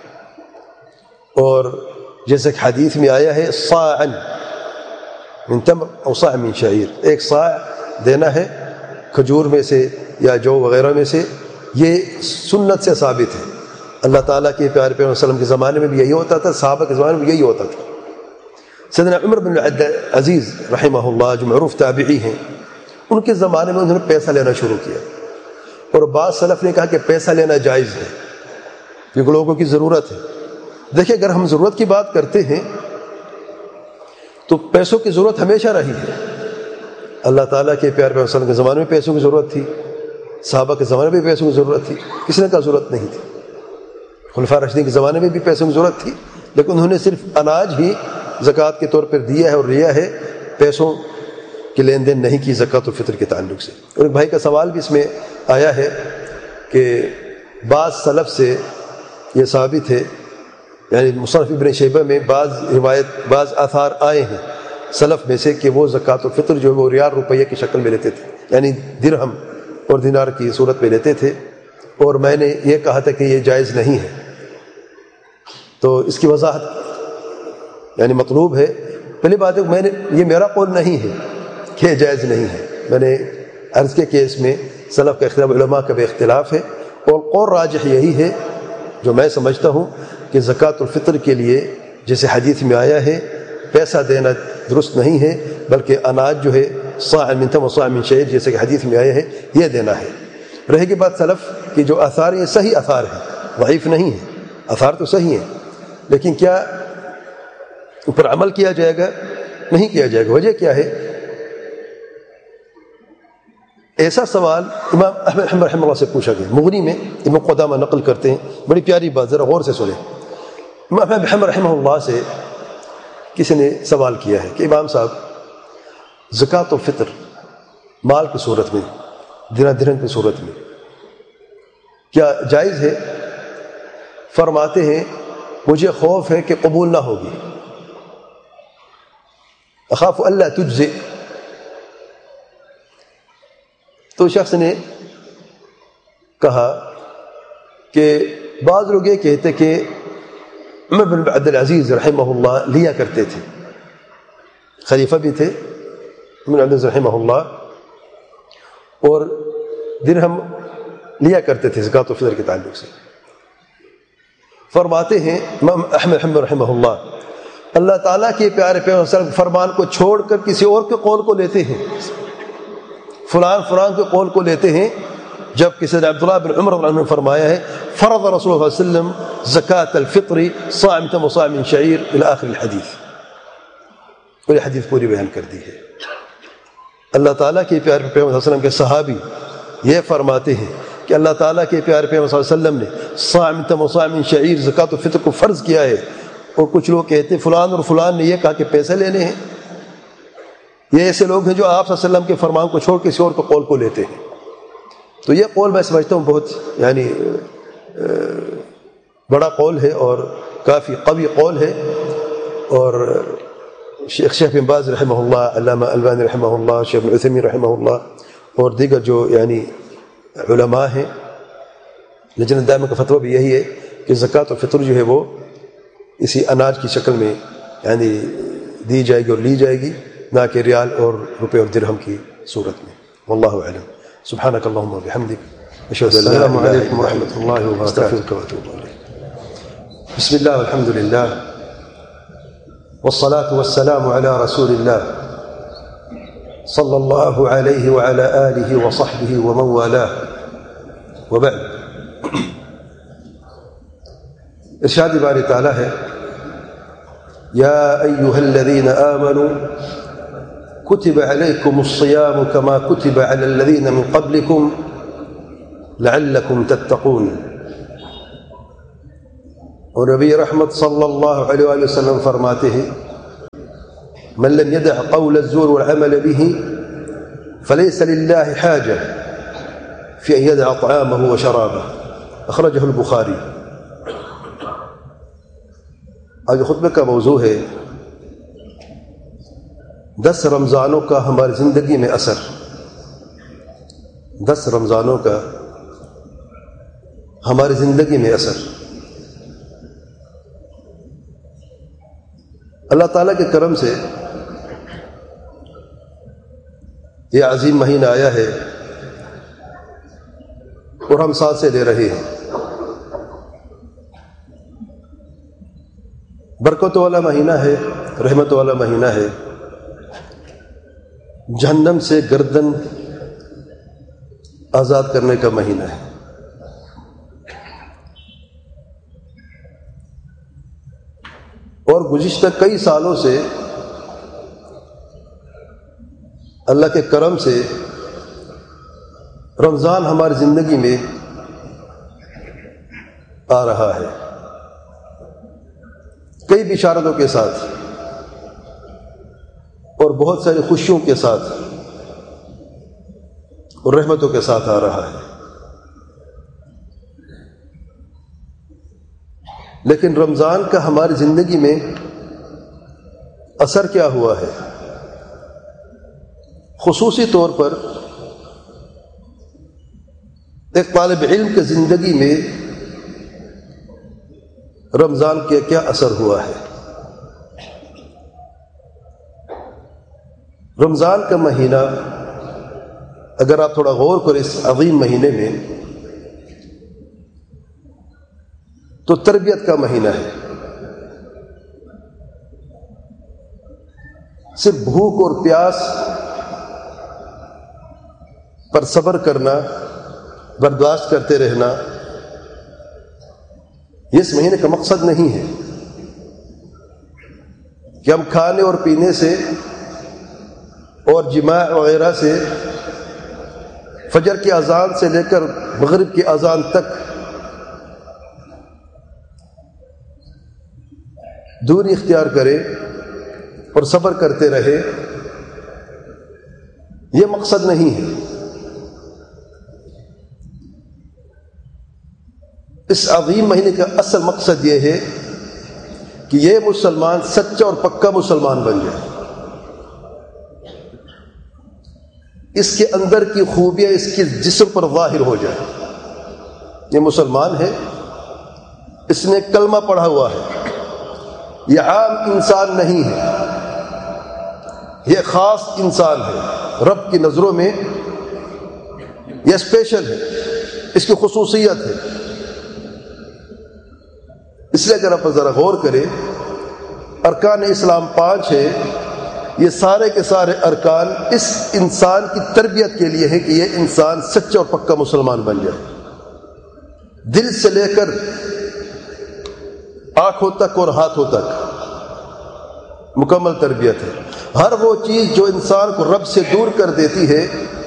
اور جیسے کہ حدیث میں آیا ہے صاعا من تمر او صاع من شعیر، ایک صاع دینا ہے کھجور میں سے یا جو وغیرہ میں سے، یہ سنت سے ثابت ہے۔ اللہ تعالیٰ کے پیارے پیغمبر صلی اللہ علیہ وسلم کے زمانے میں بھی یہی ہوتا تھا، صحابہ کے زمانے میں بھی یہی ہوتا تھا۔ سیدنا عمر بن عبدالعزیز رحمہ اللہ جو معروف تابعی ہیں، ان کے زمانے میں انہوں نے پیسہ لینا شروع کیا، اور بعض سلف نے کہا کہ پیسہ لینا جائز ہے کیونکہ لوگوں کی ضرورت ہے۔ دیکھیں، اگر ہم ضرورت کی بات کرتے ہیں تو پیسوں کی ضرورت ہمیشہ رہی ہے۔ اللہ تعالیٰ کے پیارے پیغمبر صلی اللہ علیہ وسلم کے زمانے میں پیسوں کی ضرورت تھی، صحابہ کے زمانے میں بھی پیسوں کی ضرورت تھی، کسی نے کہا ضرورت نہیں تھی۔ خلفاء راشدین کے زمانے میں بھی پیسوں کی ضرورت تھی، لیکن انہوں نے صرف اناج ہی زکوٰۃ کے طور پر دیا ہے اور لیا ہے، پیسوں کی لین دین نہیں کی زکوٰۃ الفطر کے تعلق سے۔ اور ایک بھائی کا سوال بھی اس میں آیا ہے کہ بعض سلف سے یہ ثابت ہے، یعنی مصنف ابن شیبہ میں بعض روایت بعض آثار آئے ہیں سلف میں سے کہ وہ زکوٰۃ الفطر جو وہ ریال روپیہ کی شکل میں لیتے تھے، یعنی درہم اور دینار کی صورت میں لیتے تھے، اور میں نے یہ کہا تھا کہ یہ جائز نہیں ہے۔ تو اس کی وضاحت یعنی مطلوب ہے، پہلی بات ہے میں نے یہ میرا قول نہیں ہے کہ یہ جائز نہیں ہے، میں نے عرض کے کیس میں سلف کا اختلاف، علماء کا بھی اختلاف ہے، اور قول راجح یہی ہے جو میں سمجھتا ہوں کہ زکوٰۃ الفطر کے لیے جیسے حدیث میں آیا ہے پیسہ دینا درست نہیں ہے، بلکہ اناج جو ہے صاع من تمر وصاع من شعیر جیسے کہ حدیث میں آیا ہے یہ دینا ہے۔ رہے گی بات سلف کی جو آثار یہ صحیح آثار ہیں، ضعیف نہیں ہیں، آثار تو صحیح ہیں، لیکن کیا اوپر عمل کیا جائے گا؟ نہیں کیا جائے گا۔ وجہ کیا ہے؟ ایسا سوال امام احمد رحمہ رحمہ اللہ سے پوچھا گیا، مغنی میں ابن قدامہ نقل کرتے ہیں، بڑی پیاری بات، ذرا غور سے سنیں۔ امام احمد رحمہ رحمہ اللہ سے کسی نے سوال کیا ہے کہ امام صاحب زکوٰۃ الفطر مال کی صورت میں، درہم درہم کی صورت میں کیا جائز ہے؟ فرماتے ہیں مجھے خوف ہے کہ قبول نہ ہوگی، اخاف اللہ تجزئ۔ تو شخص نے کہا کہ بعض لوگ یہ کہتے کہ عمر بن عبدالعزیز رحمہ اللہ لیا کرتے تھے، خلیفہ بھی تھے عمر بن عبدالعزیز رحمہ اللہ، اور درہم لیا کرتے تھے زکوٰۃ الفطر کے تعلق سے۔ فرماتے ہیں امام احمد رحمہ رحمہ اللہ اللہ تعالیٰ کے پیارے پیغمبر صلی اللہ علیہ وسلم فرمان کو چھوڑ کر کسی اور کے قول کو لیتے ہیں، فلان فلان کے قول کو لیتے ہیں، جب کسی نے عبداللہ بن عمر رضی اللہ عنہ نے فرمایا ہے فرض رسول اللہ صلی اللہ علیہ وسلم زکوٰۃ الفطر صاع من تمر وصاع من شعیر الی آخر الحدیث، اور یہ حدیث پوری بیان کر دی ہے۔ اللہ تعالیٰ کے پیارے پیغمبر صلی اللہ علیہ وسلم کے صحابی یہ فرماتے ہیں کہ اللہ تعالیٰ کے پیارے پیغمبر صلی اللہ علیہ وسلم نے صاع من تمر وصاع من شعیر زکوٰۃ الفطر کو فرض کیا ہے، اور کچھ لوگ کہتے ہیں فلان اور فلان نے یہ کہا کہ پیسے لینے ہیں۔ یہ ایسے لوگ ہیں جو آپ صلی اللہ علیہ وسلم کے فرمان کو چھوڑ کسی اور کے قول کو لیتے ہیں۔ تو یہ قول میں سمجھتا ہوں بہت یعنی بڑا قول ہے اور کافی قوی قول ہے، اور شیخ شیخ بن باز رحمہ اللہ، علامہ البانی رحمہ اللہ، شیخ ابن عثیمین رحمہ اللہ اور دیگر جو یعنی علماء ہیں، لجنہ دائمہ کا فتویٰ بھی یہی ہے کہ زکوٰۃ الفطر جو ہے وہ اسی اناج کی شکل میں یعنی دی جائے گی اور لی جائے گی، نہ کہ ریال اور روپے اور درہم کی صورت میں۔ واللہ اعلم۔ سبحانک اللہم و بحمدک، اشہد ان لا الہ الا انت، السلام علیکم ورحمۃ اللہ وبرکاتہ، استغفرک واتوب الیک۔ بسم اللہ والحمد للہ والصلاة والسلام على رسول اللہ صلی اللہ علیہ وعلى آلہ وصحبہ ومن والاه، وبعد۔ ارشاد باری تعالیٰ ہے یا ایہا الذین آمنوا کتب علیکم الصیام کما کتب علی الذین من قبلکم لعلکم تتقون۔ اور نبی رحمت صلی اللہ علیہ وآلہ وسلم فرماتے ہیں من لم يدع قول الزور والعمل به فليس لله حاجة في أن يدع طعامه وشرابه اخرجه البخاری. آج خطبے کا موضوع ہے دس رمضانوں کا ہماری زندگی میں اثر. دس رمضانوں کا ہماری زندگی میں اثر. اللہ تعالیٰ کے کرم سے یہ عظیم مہینہ آیا ہے اور ہم سانسیں لے رہے ہیں. برکت والا مہینہ ہے, رحمت والا مہینہ ہے. جہنم سے گردن آزاد کرنے کا مہینہ ہے. اور گزشتہ کئی سالوں سے اللہ کے کرم سے رمضان ہماری زندگی میں آ رہا ہے کئی بشارتوں کے ساتھ اور بہت ساری خوشیوں کے ساتھ اور رحمتوں کے ساتھ آ رہا ہے. لیکن رمضان کا ہماری زندگی میں اثر کیا ہوا ہے؟ خصوصی طور پر ایک طالب علم کی زندگی میں رمضان کے کیا اثر ہوا ہے؟ رمضان کا مہینہ اگر آپ تھوڑا غور کریں اس عظیم مہینے میں تو تربیت کا مہینہ ہے. صرف بھوک اور پیاس پر صبر کرنا, برداشت کرتے رہنا, یہ اس مہینے کا مقصد نہیں ہے کہ ہم کھانے اور پینے سے اور جماع وغیرہ سے فجر کی اذان سے لے کر مغرب کی اذان تک دوری اختیار کرے اور صبر کرتے رہے. یہ مقصد نہیں ہے. اس عظیم مہینے کا اصل مقصد یہ ہے کہ یہ مسلمان سچا اور پکا مسلمان بن جائے. اس کے اندر کی خوبیاں اس کے جسم پر ظاہر ہو جائے. یہ مسلمان ہے, اس نے کلمہ پڑھا ہوا ہے, یہ عام انسان نہیں ہے, یہ خاص انسان ہے. رب کی نظروں میں یہ اسپیشل ہے, اس کی خصوصیت ہے. اس لیے اگر آپ ذرا غور کریں, ارکان اسلام پانچ ہے, یہ سارے کے سارے ارکان اس انسان کی تربیت کے لیے ہے کہ یہ انسان سچا اور پکا مسلمان بن جائے. دل سے لے کر آنکھوں تک اور ہاتھوں تک مکمل تربیت ہے. ہر وہ چیز جو انسان کو رب سے دور کر دیتی ہے,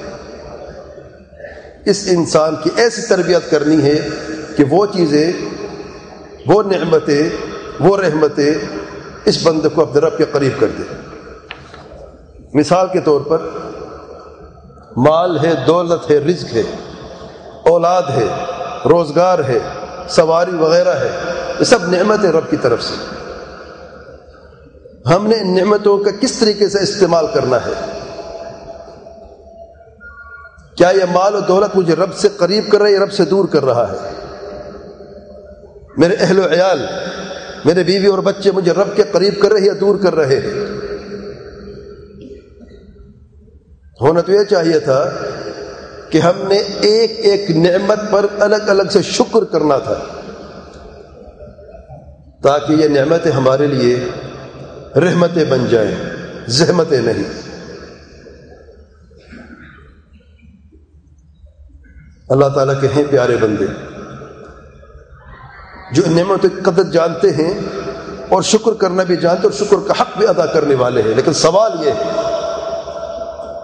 اس انسان کی ایسی تربیت کرنی ہے کہ وہ چیزیں, وہ نعمتیں, وہ رحمتیں اس بندے کو اپنے رب کے قریب کر دے. مثال کے طور پر مال ہے, دولت ہے, رزق ہے, اولاد ہے, روزگار ہے, سواری وغیرہ ہے, یہ سب نعمتیں رب کی طرف سے. ہم نے ان نعمتوں کا کس طریقے سے استعمال کرنا ہے؟ کیا یہ مال و دولت مجھے رب سے قریب کر رہا ہے یا رب سے دور کر رہا ہے؟ میرے اہل و عیال, میرے بیوی اور بچے مجھے رب کے قریب کر رہے ہیں یا دور کر رہے ہیں؟ ہونا تو یہ چاہیے تھا کہ ہم نے ایک ایک نعمت پر الگ الگ سے شکر کرنا تھا, تاکہ یہ نعمتیں ہمارے لیے رحمتیں بن جائیں, زحمتیں نہیں. اللہ تعالیٰ کے ہیں پیارے بندے جو ان نعمتوں کی قدر جانتے ہیں اور شکر کرنا بھی جانتے اور شکر کا حق بھی ادا کرنے والے ہیں. لیکن سوال یہ ہے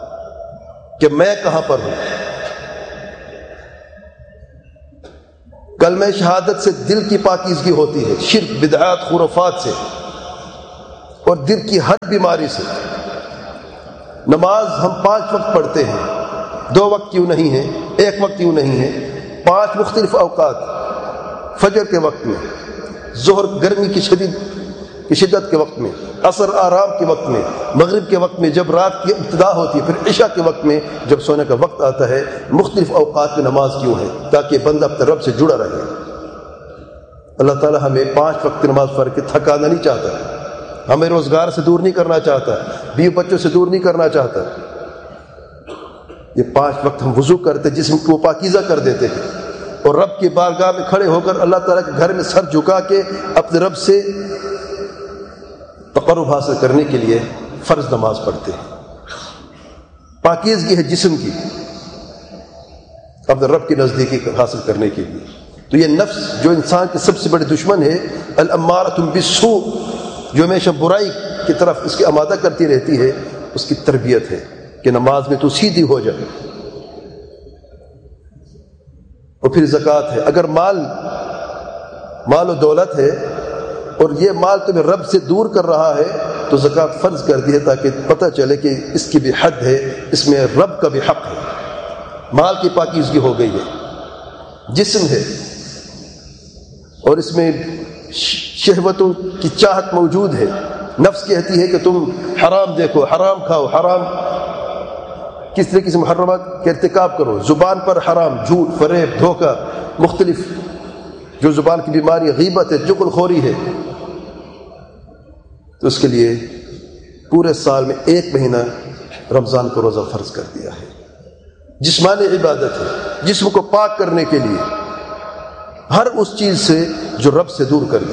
کہ میں کہاں پر ہوں؟ کلمہ شہادت سے دل کی پاکیزگی ہوتی ہے، شرک بدعات خرافات سے اور دل کی ہر بیماری سے۔ نماز ہم پانچ وقت پڑھتے ہیں، دو وقت کیوں نہیں ہے، ایک وقت کیوں نہیں ہے، پانچ مختلف اوقات، فجر کے وقت میں، ظہر گرمی کی شدید کی شدت کے وقت میں، عصر آرام کے وقت میں، مغرب کے وقت میں جب رات کی ابتدا ہوتی ہے، پھر عشاء کے وقت میں جب سونے کا وقت آتا ہے۔ مختلف اوقات میں نماز کیوں ہے؟ تاکہ بندہ اپنے رب سے جڑا رہے۔ اللہ تعالیٰ ہمیں پانچ وقت نماز پڑھ کے تھکانا نہیں چاہتا، ہمیں روزگار سے دور نہیں کرنا چاہتا، بیوی بچوں سے دور نہیں کرنا چاہتا۔ یہ پانچ وقت ہم وضو کرتے، جسم کو پاکیزہ کر دیتے ہیں، اور رب کی بارگاہ میں کھڑے ہو کر اللہ تعالیٰ کے گھر میں سر جھکا کے اپنے رب سے تقرب حاصل کرنے کے لیے فرض نماز پڑھتے ہیں۔ پاکیزگی ہے جسم کی، اپنے رب کی نزدیکی حاصل کرنے کے لیے۔ تو یہ نفس جو انسان کے سب سے بڑے دشمن ہے، الامارۃ بالسوء، جو ہمیشہ برائی کی طرف اس کی آمادہ کرتی رہتی ہے، اس کی تربیت ہے کہ نماز میں تو سیدھی ہو جائے۔ اور پھر زکوٰۃ ہے۔ اگر مال مال و دولت ہے اور یہ مال تمہیں رب سے دور کر رہا ہے تو زکوٰۃ فرض کر دی ہے، تاکہ پتہ چلے کہ اس کی بھی حد ہے، اس میں رب کا بھی حق ہے۔ مال کی پاکیزگی ہو گئی ہے، جسم ہے اور اس میں شہوتوں کی چاہت موجود ہے، نفس کہتی ہے کہ تم حرام دیکھو، حرام کھاؤ، حرام کس طریقے سے محرمات کا ارتکاب کرو، زبان پر حرام، جھوٹ، فریب، دھوکہ، مختلف جو زبان کی بیماری، غیبت ہے، چغل خوری ہے۔ تو اس کے لیے پورے سال میں ایک مہینہ رمضان کو روزہ فرض کر دیا ہے۔ جسمانی عبادت ہے، جسم کو پاک کرنے کے لیے، ہر اس چیز سے جو رب سے دور کر دے۔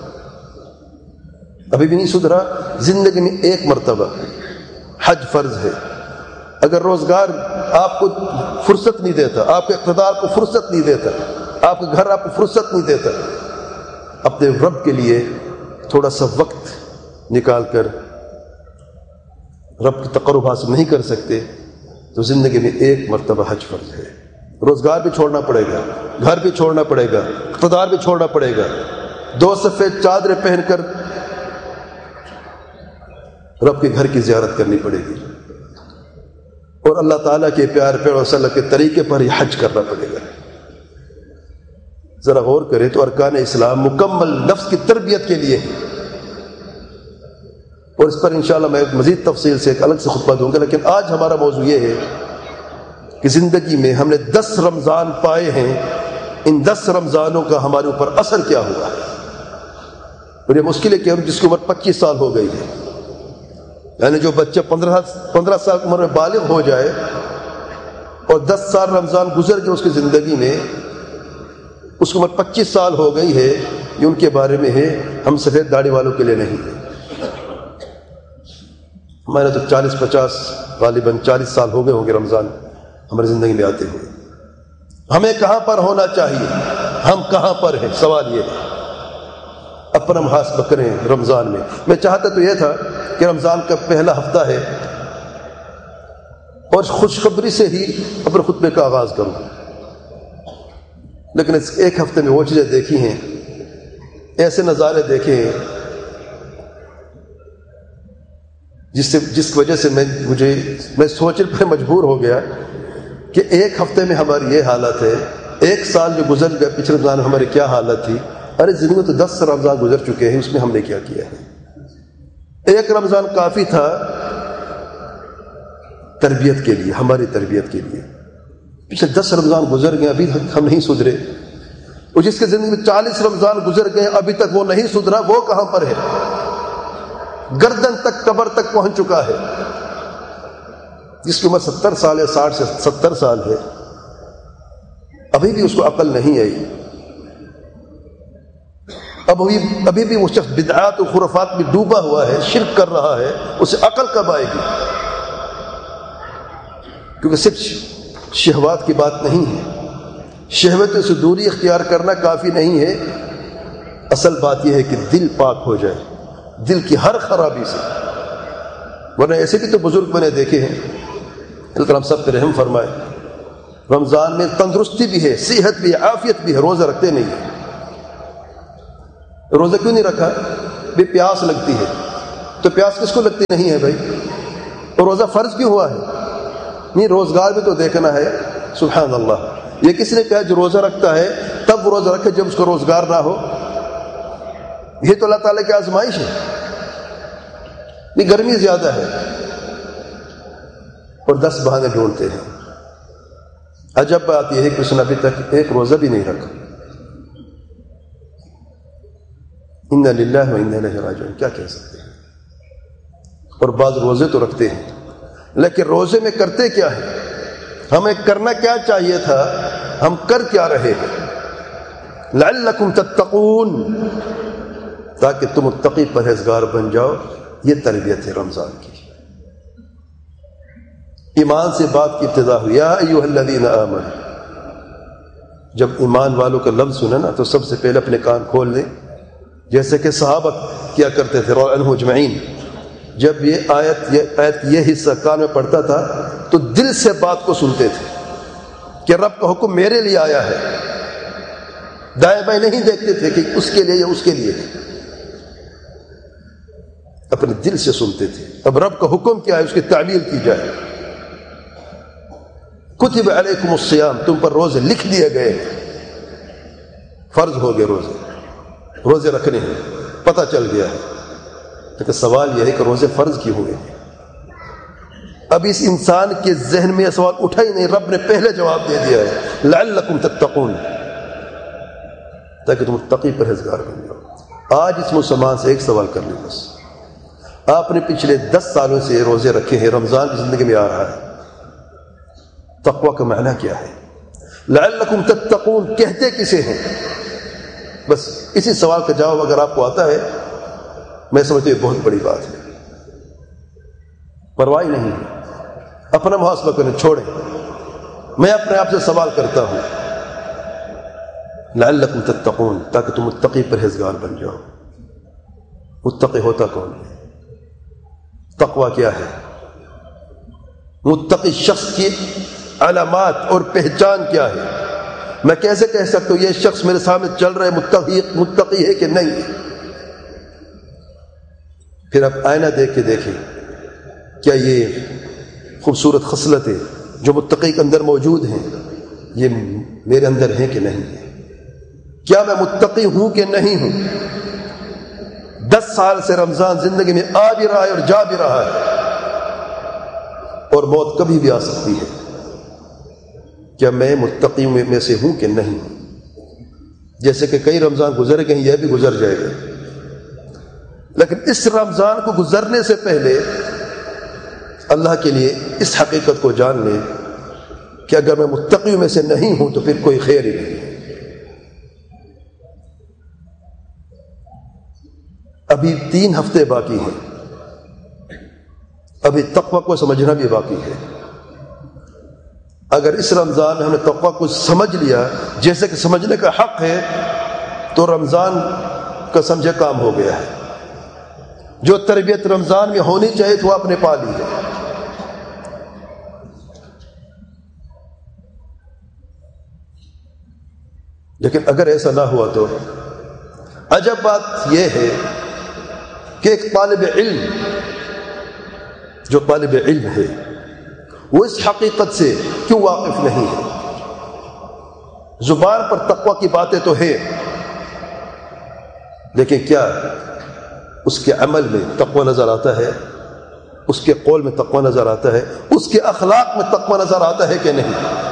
ابھی بھی نہیں سدھرا، زندگی میں ایک مرتبہ حج فرض ہے۔ اگر روزگار آپ کو فرصت نہیں دیتا، آپ کے اقتدار کو فرصت نہیں دیتا، آپ کے گھر آپ کو فرصت نہیں دیتا، اپنے رب کے لیے تھوڑا سا وقت نکال کر رب کی تقرب حاصل نہیں کر سکتے، تو زندگی میں ایک مرتبہ حج فرض ہے۔ روزگار بھی چھوڑنا پڑے گا، گھر بھی چھوڑنا پڑے گا، اقتدار بھی چھوڑنا پڑے گا، دو سفید چادریں پہن کر رب کے گھر کی زیارت کرنی پڑے گی، اور اللہ تعالیٰ کے پیار پیغمبر صلی اللہ علیہ وسلم کے طریقے پر ہی حج کرنا پڑے گا۔ ذرا غور کریں تو ارکان اسلام مکمل نفس کی تربیت کے لیے ہے، اور اس پر انشاءاللہ میں مزید تفصیل سے ایک الگ سے خطبہ دوں گا، لیکن آج ہمارا موضوع یہ ہے کہ زندگی میں ہم نے دس رمضان پائے ہیں، ان دس رمضانوں کا ہمارے اوپر اثر کیا ہوا ہے۔ اور یہ مشکل ہے کہ ہم جس کی عمر پچیس سال ہو گئی ہے، یعنی جو بچہ پندرہ پندرہ سال عمر میں بالغ ہو جائے اور دس سال رمضان گزر گئے اس کی زندگی میں، اس کی عمر پچیس سال ہو گئی ہے، یہ ان کے بارے میں ہے، ہم سفید داڑھی والوں کے لیے نہیں ہے۔ ہمارے تو چالیس پچاس غالباً چالیس سال ہو گئے ہوں گے رمضان ہماری زندگی میں آتے ہوئے۔ ہمیں کہاں پر ہونا چاہیے، ہم کہاں پر ہیں، سوال یہ ہے۔ اپنا محاسبہ کریں رمضان میں۔ میں چاہتا تو یہ تھا کہ رمضان کا پہلا ہفتہ ہے اور خوشخبری سے ہی اپنے خطبے کا آغاز کروں، لیکن اس ایک ہفتے میں وہ چیزیں دیکھی ہیں، ایسے نظارے دیکھے ہیں جس سے جس کی وجہ سے میں مجھے میں سوچنے پر مجبور ہو گیا کہ ایک ہفتے میں ہماری یہ حالت ہے، ایک سال جو گزر گیا پچھلے رمضان میں ہماری کیا حالت تھی۔ ارے زندگی میں تو دس رمضان گزر چکے ہیں، اس میں ہم نے کیا کیا ہے۔ ایک رمضان کافی تھا تربیت کے لیے، ہماری تربیت کے لیے۔ پچھلے دس رمضان گزر گئے، ابھی تک ہم نہیں سدھرے، اور جس کے زندگی میں چالیس رمضان گزر گئے ابھی تک وہ نہیں سدھرا، وہ کہاں پر ہے؟ گردن تک قبر تک پہنچ چکا ہے۔ جس کی عمر ستر سال ہے، ساٹھ سے ستر سال ہے، ابھی بھی اس کو عقل نہیں آئی، اب ابھی ابھی بھی وہ شخص بدعات و خرافات میں ڈوبا ہوا ہے، شرک کر رہا ہے، اسے عقل کب آئے گی؟ کیونکہ صرف شہوات کی بات نہیں ہے، شہوتوں سے دوری اختیار کرنا کافی نہیں ہے، اصل بات یہ ہے کہ دل پاک ہو جائے، دل کی ہر خرابی سے۔ ورنہ ایسے بھی تو بزرگ میں نے دیکھے ہیں، اللہ تعالیٰ ہم سب پہ رحم فرمائے، رمضان میں تندرستی بھی ہے، صحت بھی ہے، عافیت بھی ہے، روزہ رکھتے نہیں ہیں۔ روزہ کیوں نہیں رکھا؟ بے پیاس لگتی ہے، تو پیاس کس کو لگتی نہیں ہے بھائی؟ اور روزہ فرض کیوں ہوا ہے؟ نہیں، روزگار بھی تو دیکھنا ہے۔ سبحان اللہ، یہ کس نے کہا جو روزہ رکھتا ہے تب وہ روزہ رکھے جب اس کو روزگار نہ ہو؟ یہ تو اللہ تعالیٰ کی آزمائش ہے۔ نہیں، گرمی زیادہ ہے اور دس بہانے ڈھونڈتے ہیں۔ عجب بات یہ ہے کہ اس نے ابھی تک ایک روزہ بھی نہیں رکھا۔ انا للہ و انا الیہ راجعون، کیا کہہ سکتے ہیں؟ اور بعض روزے تو رکھتے ہیں، لیکن روزے میں کرتے کیا ہے؟ ہمیں کرنا کیا چاہیے تھا، ہم کر کیا رہے ہیں؟ لعلکم تتقون، تاکہ تم متقی پرہیزگار بن جاؤ۔ یہ تربیت ہے رمضان کی۔ ایمان سے بات کی ابتدا ہوئی، یا ایھا الذین آمنوا۔ جب ایمان والوں کا لفظ سنا نا تو سب سے پہلے اپنے کان کھول لیں، جیسے کہ صحابہ کیا کرتے تھے رضی اللہ عنہم اجمعین۔ جب یہ آیت یہ آیت یہ حصہ کان میں پڑتا تھا تو دل سے بات کو سنتے تھے کہ رب کا حکم میرے لیے آیا ہے۔ دائیں بائیں نہیں دیکھتے تھے کہ اس کے لیے یا اس کے لیے، اپنے دل سے سنتے تھے۔ اب رب کا حکم کیا ہے، اس کی تعمیل کی جائے۔ کتب علیکم الصیام، تم پر روزے لکھ دیے گئے، فرض ہو گئے روزے، روزے رکھنے ہیں، پتہ چل گیا ہے۔ لیکن سوال یہ ہے کہ روزے فرض کیوں ہوئے؟ اب اس انسان کے ذہن میں یہ سوال اٹھا ہی نہیں، رب نے پہلے جواب دے دیا ہے، لعلکم تتقون، تاکہ تم متقی پرہیزگار بن جاؤ۔ آج اس مسلمان سے ایک سوال کر لیں بس، آپ نے پچھلے دس سالوں سے روزے رکھے ہیں، رمضان کی زندگی میں آ رہا ہے، تقوی کا معنی کیا ہے؟ لعلکم تتقون کہتے کسے ہیں؟ بس اسی سوال کا جواب اگر آپ کو آتا ہے، میں سمجھتا ہوں یہ بہت بڑی بات ہے۔ پرواہ نہیں ہے، اپنا محاسبہ کریں، چھوڑیں۔ میں اپنے آپ سے سوال کرتا ہوں، لعلکم تتقون، تاکہ تم متقی پرہیزگار بن جاؤ۔ متقی ہوتا کون ہے؟ تقوی کیا ہے؟ متقی شخص کی علامات اور پہچان کیا ہے؟ میں کیسے کہہ سکتا ہوں یہ شخص میرے سامنے چل رہا ہے متقی متقی ہے کہ نہیں؟ پھر آپ آئینہ دیکھ کے دیکھیں، کیا یہ خوبصورت خصلتیں جو متقی کے اندر موجود ہیں یہ میرے اندر ہیں کہ نہیں ہے؟ کیا میں متقی ہوں کہ نہیں ہوں؟ دس سال سے رمضان زندگی میں آ بھی رہا ہے اور جا بھی رہا ہے، اور موت کبھی بھی آ سکتی ہے۔ کیا میں متقی میں سے ہوں کہ نہیں ہوں؟ جیسے کہ کئی رمضان گزر گئے، یہ بھی گزر جائے گا، لیکن اس رمضان کو گزرنے سے پہلے اللہ کے لیے اس حقیقت کو جان لیں کہ اگر میں متقیوں میں سے نہیں ہوں تو پھر کوئی خیر ہی نہیں ہے۔ ابھی تین ہفتے باقی ہیں، ابھی تقوی کو سمجھنا بھی باقی ہے۔ اگر اس رمضان میں ہم نے تقوی کو سمجھ لیا جیسے کہ سمجھنے کا حق ہے تو رمضان کا سمجھے کام ہو گیا ہے۔ جو تربیت رمضان میں ہونی چاہیے تو وہ آپ نے پا لی ہے۔ لیکن اگر ایسا نہ ہوا تو عجب بات یہ ہے کہ ایک طالب علم جو طالب علم ہے وہ اس حقیقت سے کیوں واقف نہیں ہے؟ زبان پر تقوی کی باتیں تو ہے، لیکن کیا اس کے عمل میں تقوی نظر آتا ہے؟ اس کے قول میں تقوی نظر آتا ہے؟ اس کے اخلاق میں تقوی نظر آتا ہے کہ نہیں؟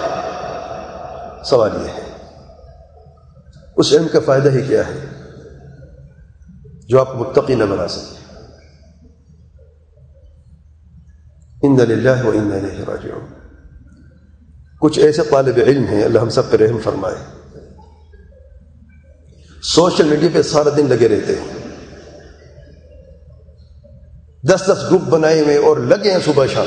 سوال یہ ہے۔ اس علم کا فائدہ ہی کیا ہے جو آپ متقی نہ بنا سکے؟ انا للہ و انا الیہ راجعون۔ کچھ ایسے طالب علم ہیں، اللہ ہم سب پہ رحم فرمائے، سوشل میڈیا پہ سارا دن لگے رہتے ہیں، دس دس گروپ بنائے ہوئے اور لگے ہیں صبح شام،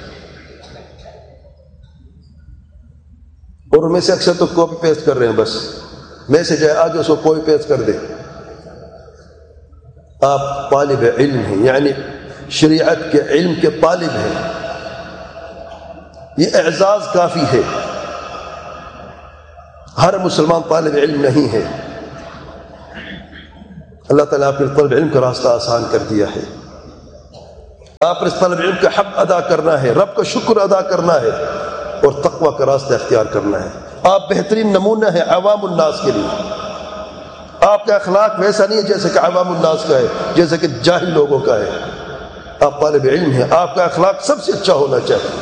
اور ان میں سے اکثر تو کاپی پیسٹ کر رہے ہیں، بس میسج ہے آگے اس کو کاپی پیسٹ کر دیں۔ آپ طالب علم ہیں، یعنی شریعت کے علم کے طالب ہیں، یہ اعزاز کافی ہے ہر مسلمان طالب علم نہیں ہے. اللہ تعالیٰ آپ نے طالب علم کا راستہ آسان کر دیا ہے. آپ نے طالب علم کا حق ادا کرنا ہے, رب کا شکر ادا کرنا ہے اور تقوی کا راستہ اختیار کرنا ہے. آپ بہترین نمونہ ہیں عوام الناس کے لیے. آپ کا اخلاق ویسا نہیں ہے جیسے کہ عوام الناس کا ہے, جیسے کہ جاہل لوگوں کا ہے. آپ طالب علم ہیں, آپ کا اخلاق سب سے اچھا ہونا چاہیے.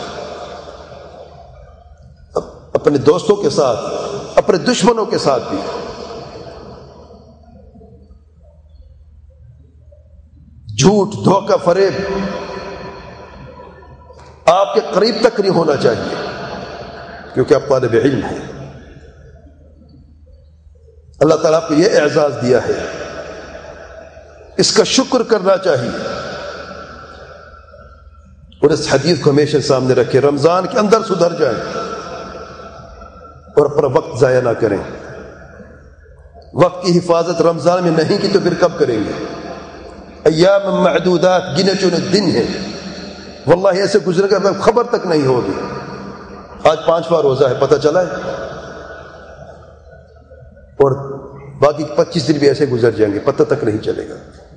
اپنے دوستوں کے ساتھ, اپنے دشمنوں کے ساتھ بھی. جھوٹ, دھوکہ, فریب آپ کے قریب تک نہیں ہونا چاہیے, کیونکہ آپ طالب علم ہیں. اللہ تعالیٰ آپ کو یہ اعزاز دیا ہے, اس کا شکر کرنا چاہیے. اور اس حدیث کو ہمیشہ سامنے رکھیں, رمضان کے اندر سدھر جائیں اور اپنا وقت ضائع نہ کریں. وقت کی حفاظت رمضان میں نہیں کی تو پھر کب کریں گے؟ ایام معدودات, گنے چنے دن ہیں. واللہ ایسے گزرے گا خبر تک نہیں ہوگی. آج پانچواں روزہ ہے, پتہ چلا ہے, اور باقی پچیس دن بھی ایسے گزر جائیں گے, پتہ تک نہیں چلے گا.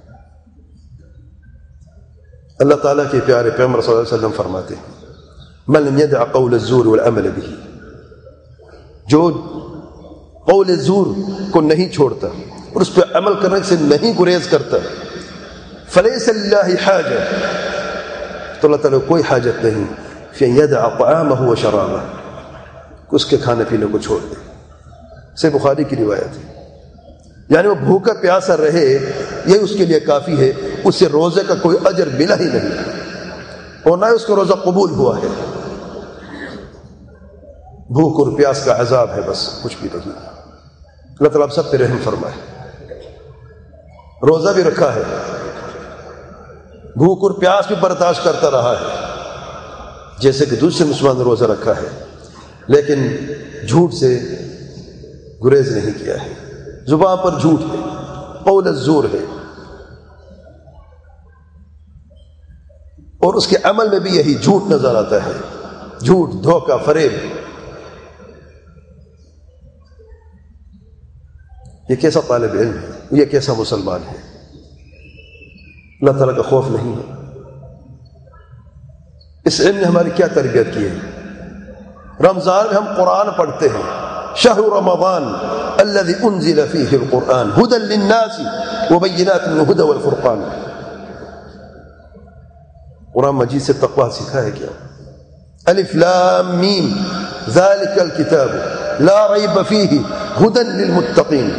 اللہ تعالیٰ کے پیارے پیغمبر صلی اللہ علیہ وسلم فرماتے ہیں من لم يدع قول الزور والعمل به, جو قول زور کو نہیں چھوڑتا اور اس پہ عمل کرنے سے نہیں گریز کرتا, فلیس للہ حاجہ, تو اللہ تعالیٰ کو کوئی حاجت نہیں فی ان یدع طعامہ و شرابہ, اس کے کھانے پینے کو چھوڑ دے. سے بخاری کی روایت ہے. یعنی وہ بھوکا پیاسا رہے یہ اس کے لیے کافی ہے, اس سے روزے کا کوئی اجر ملا ہی نہیں اور نہ اس کا روزہ قبول ہوا ہے. بھوک اور پیاس کا عذاب ہے, بس کچھ بھی نہیں. اللہ تعالیٰ آپ سب پہ رحم فرمائے. روزہ بھی رکھا ہے, بھوک اور پیاس بھی برداشت کرتا رہا ہے جیسے کہ دوسرے مسلمان نے روزہ رکھا ہے, لیکن جھوٹ سے گریز نہیں کیا ہے. زبان پر جھوٹ ہے, قول الزور ہے, اور اس کے عمل میں بھی یہی جھوٹ نظر آتا ہے. جھوٹ, دھوکہ, فریب. یہ کیسا طالب علم ہے, یہ کیسا مسلمان ہے؟ اللہ تعالیٰ کا خوف نہیں ہے. اس علم نے ہماری کیا تربیت کی ہے؟ رمضان میں ہم قرآن پڑھتے ہیں. شہر رمضان الذي انزل فيه القرآن هدى للناس وبينات من الهدى والفرقان. قرآن مجید سے تقوی سکھا ہے کیا؟ الف لام میم ذلك الكتاب لا ریب فیہ هدى للمتقین.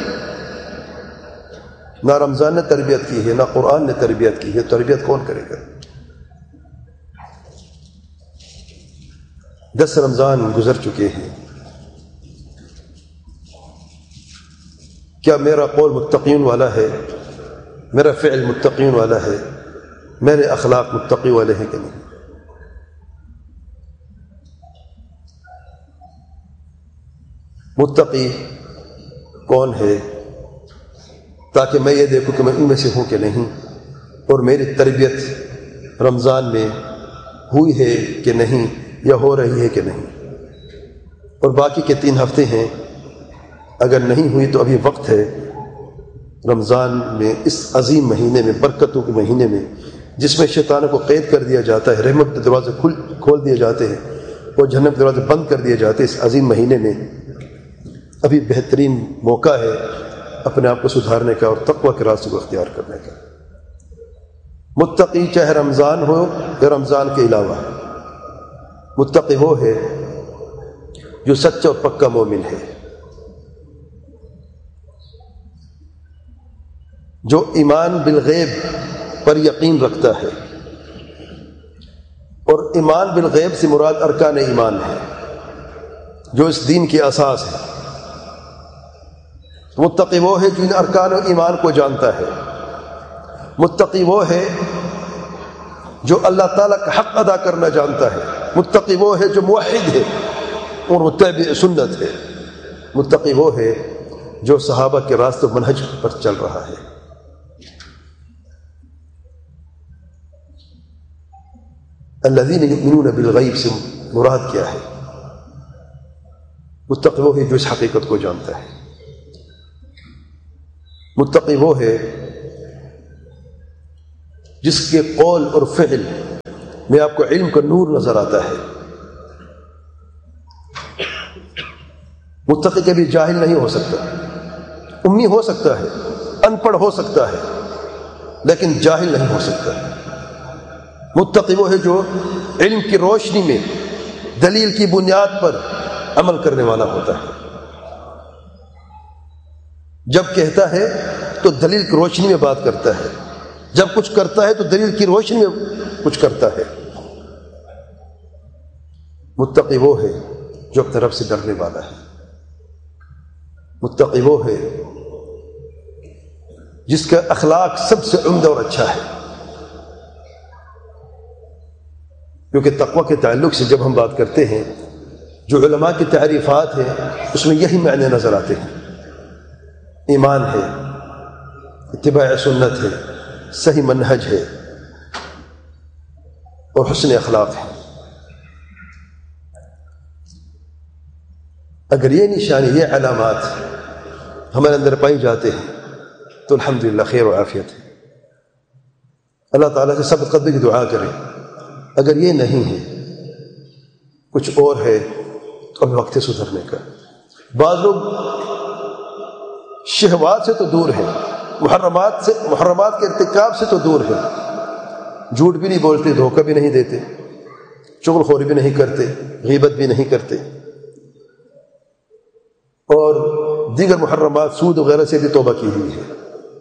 نہ رمضان نے تربیت کی ہے, نہ قرآن نے تربیت کی ہے. تربیت کون کرے گا؟ دس رمضان گزر چکے ہیں. کیا میرا قول متقین والا ہے؟ میرا فعل متقین والا ہے؟ میرے اخلاق متقی والے ہیں کہ نہیں؟ متقی کون ہے تاکہ میں یہ دیکھوں کہ میں ان میں سے ہوں کہ نہیں, اور میری تربیت رمضان میں ہوئی ہے کہ نہیں یا ہو رہی ہے کہ نہیں. اور باقی کے تین ہفتے ہیں, اگر نہیں ہوئی تو ابھی وقت ہے. رمضان میں, اس عظیم مہینے میں, برکتوں کے مہینے میں, جس میں شیطانوں کو قید کر دیا جاتا ہے, رحمت کے دروازے کھل کھول دیے جاتے ہیں اور جہنم کے دروازے بند کر دیے جاتے ہیں, اس عظیم مہینے میں ابھی بہترین موقع ہے اپنے آپ کو سدھارنے کا اور تقوی کے راستے کو اختیار کرنے کا. متقی چاہے رمضان ہو یا رمضان کے علاوہ, متقی وہ ہے جو سچا اور پکا مومن ہے, جو ایمان بالغیب پر یقین رکھتا ہے. اور ایمان بالغیب سے مراد ارکان ایمان ہے جو اس دین کی اساس ہے. متقی وہ ہے جو ان ارکان ایمان کو جانتا ہے. متقی وہ ہے جو اللہ تعالیٰ کا حق ادا کرنا جانتا ہے. متقی وہ ہے جو موحد ہے اور متبع سنت ہے. متقی وہ ہے جو صحابہ کے راستہ منہج پر چل رہا ہے. الذین یؤمنون بالغیب سے مراد کیا ہے؟ متقی وہ ہے جو اس حقیقت کو جانتا ہے. متقی وہ ہے جس کے قول اور فعل میں آپ کو علم کا نور نظر آتا ہے. متقی کبھی جاہل نہیں ہو سکتا، امی ہو سکتا ہے، ان پڑھ ہو سکتا ہے، لیکن جاہل نہیں ہو سکتا. متقی وہ ہے جو علم کی روشنی میں دلیل کی بنیاد پر عمل کرنے والا ہوتا ہے. جب کہتا ہے تو دلیل کی روشنی میں بات کرتا ہے، جب کچھ کرتا ہے تو دلیل کی روشنی میں کچھ کرتا ہے. متقی وہ ہے جو اپنے رب سے ڈرنے والا ہے. متقی وہ ہے جس کا اخلاق سب سے عمدہ اور اچھا ہے. کیونکہ تقوی کے تعلق سے جب ہم بات کرتے ہیں، جو علماء کی تعریفات ہیں اس میں یہی معنی نظر آتے ہیں. ایمان ہے، اتباع سنت ہے، صحیح منہج ہے اور حسن اخلاق ہے. اگر یہ نشانی، یہ علامات ہمارے اندر پائی جاتے ہیں تو الحمدللہ خیر و عافیت ہے. اللہ تعالیٰ سے سب قدر کی دعا کریں. اگر یہ نہیں ہے، کچھ اور ہے، تو اب وقت ہے سدھرنے کا. بعض لوگ شہوات سے تو دور ہیں، محرمات سے محرمات کے ارتکاب سے تو دور ہیں. جھوٹ بھی نہیں بولتے، دھوکہ بھی نہیں دیتے، چغل خوری بھی نہیں کرتے، غیبت بھی نہیں کرتے، اور دیگر محرمات سود وغیرہ سے بھی توبہ کی ہوئی ہے.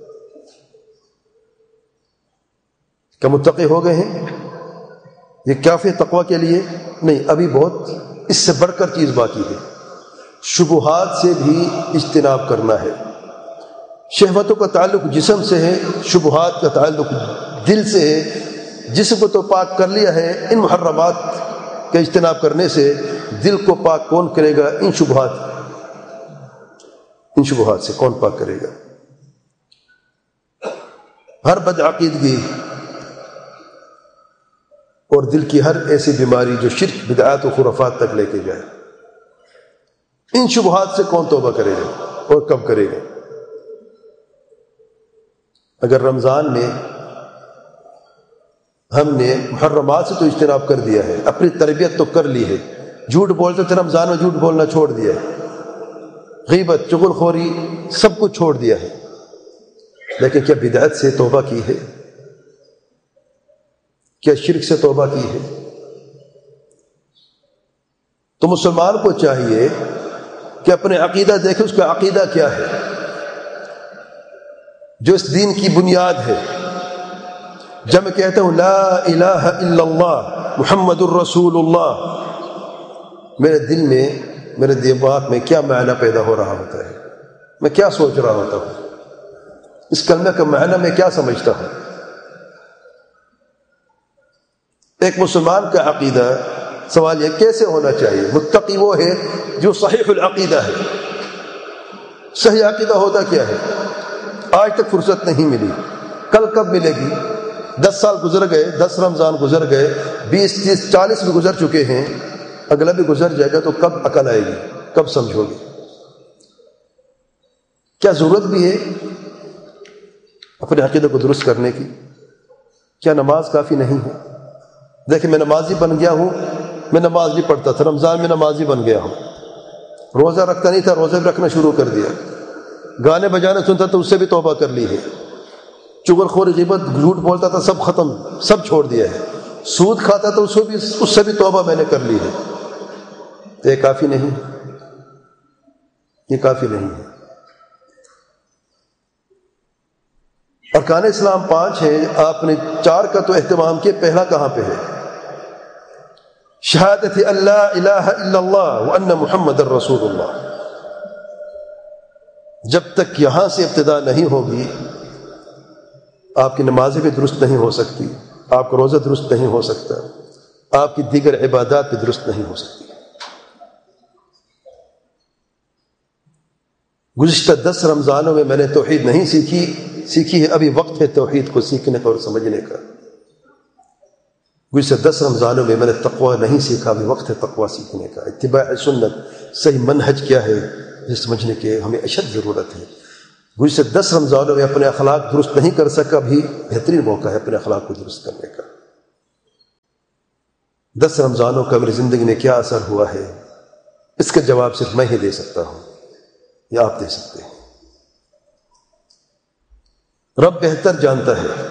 کیا متقی ہو گئے ہیں؟ یہ کافی تقوی کے لیے نہیں، ابھی بہت اس سے بڑھ کر چیز باقی ہے. شبہات سے بھی اجتناب کرنا ہے. شہوتوں کا تعلق جسم سے ہے، شبہات کا تعلق دل سے ہے. جسم کو تو پاک کر لیا ہے، ان محرمات کا اجتناب کرنے سے دل کو پاک کون کرے گا؟ ان شبہات ان شبہات سے کون پاک کرے گا؟ ہر بدعقیدگی اور دل کی ہر ایسی بیماری جو شرک، بدعات و خرافات تک لے کے جائے، ان شبہات سے کون توبہ کرے گا اور کب کرے گا؟ اگر رمضان میں ہم نے محرمات سے تو اجتناب کر دیا ہے، اپنی تربیت تو کر لی ہے، جھوٹ بولتے تھے رمضان میں جھوٹ بولنا چھوڑ دیا ہے، غیبت، چغل خوری سب کچھ چھوڑ دیا ہے، لیکن کیا بدعت سے توبہ کی ہے؟ کیا شرک سے توبہ کی ہے؟ تو مسلمان کو چاہیے کہ اپنے عقیدہ دیکھے، اس کا عقیدہ کیا ہے جو اس دین کی بنیاد ہے. جب میں کہتا ہوں لا الہ الا اللہ محمد الرسول اللہ، میرے دل میں، میرے دماغ میں کیا معنی پیدا ہو رہا ہوتا ہے، میں کیا سوچ رہا ہوتا ہوں، اس کلمہ کا معنی میں کیا سمجھتا ہوں. ایک مسلمان کا عقیدہ، سوال یہ کیسے ہونا چاہیے؟ متقی وہ ہے جو صحیح العقیدہ ہے. صحیح عقیدہ ہوتا کیا ہے؟ آج تک فرصت نہیں ملی، کل کب ملے گی؟ دس سال گزر گئے، دس رمضان گزر گئے، بیس تیس چالیس بھی گزر چکے ہیں، اگلا بھی گزر جائے گا، تو کب عقل آئے گی؟ کب سمجھو گے؟ کیا ضرورت بھی ہے اپنے عقیدے کو درست کرنے کی؟ کیا نماز کافی نہیں ہے؟ دیکھیں، میں نمازی بن گیا ہوں، میں نماز نہیں پڑھتا تھا، رمضان میں نمازی بن گیا ہوں. روزہ رکھتا نہیں تھا، روزہ بھی رکھنا شروع کر دیا. گانے بجانے سنتا تھا، اس سے بھی توبہ کر لی ہے. چغل خوری، غیبت، جھوٹ بولتا تھا، سب ختم، سب چھوڑ دیا ہے. سود کھاتا تھا، اس سے بھی اس سے بھی توبہ میں نے کر لی ہے. یہ کافی نہیں، یہ کافی نہیں ہے. ارکان اسلام پانچ ہیں، آپ نے چار کا تو اہتمام کیا، پہلا کہاں پہ ہے؟ شہادت اللہ الہ الا اللہ وان محمد الرسول اللہ. جب تک یہاں سے ابتدا نہیں ہوگی، آپ کی نمازیں بھی درست نہیں ہو سکتی، آپ کا روزہ درست نہیں ہو سکتا، آپ کی دیگر عبادات بھی درست نہیں ہو سکتی. گزشتہ دس رمضانوں میں میں نے توحید نہیں سیکھی سیکھی ہے ابھی وقت ہے توحید کو سیکھنے کا اور سمجھنے کا. گزشتہ دس رمضانوں میں میں نے تقوی نہیں سیکھا، ابھی وقت ہے تقوی سیکھنے کا. اتباع سنت، صحیح منہج کیا ہے یہ سمجھنے کی ہمیں اشد ضرورت ہے۔ گزشتہ دس رمضانوں میں اپنے اخلاق درست نہیں کر سکا، بھی بہترین موقع ہے اپنے اخلاق کو درست کرنے کا۔ دس رمضانوں کا میری زندگی میں کیا اثر ہوا ہے، اس کا جواب صرف میں ہی دے سکتا ہوں یا آپ دے سکتے ہیں۔ رب بہتر جانتا ہے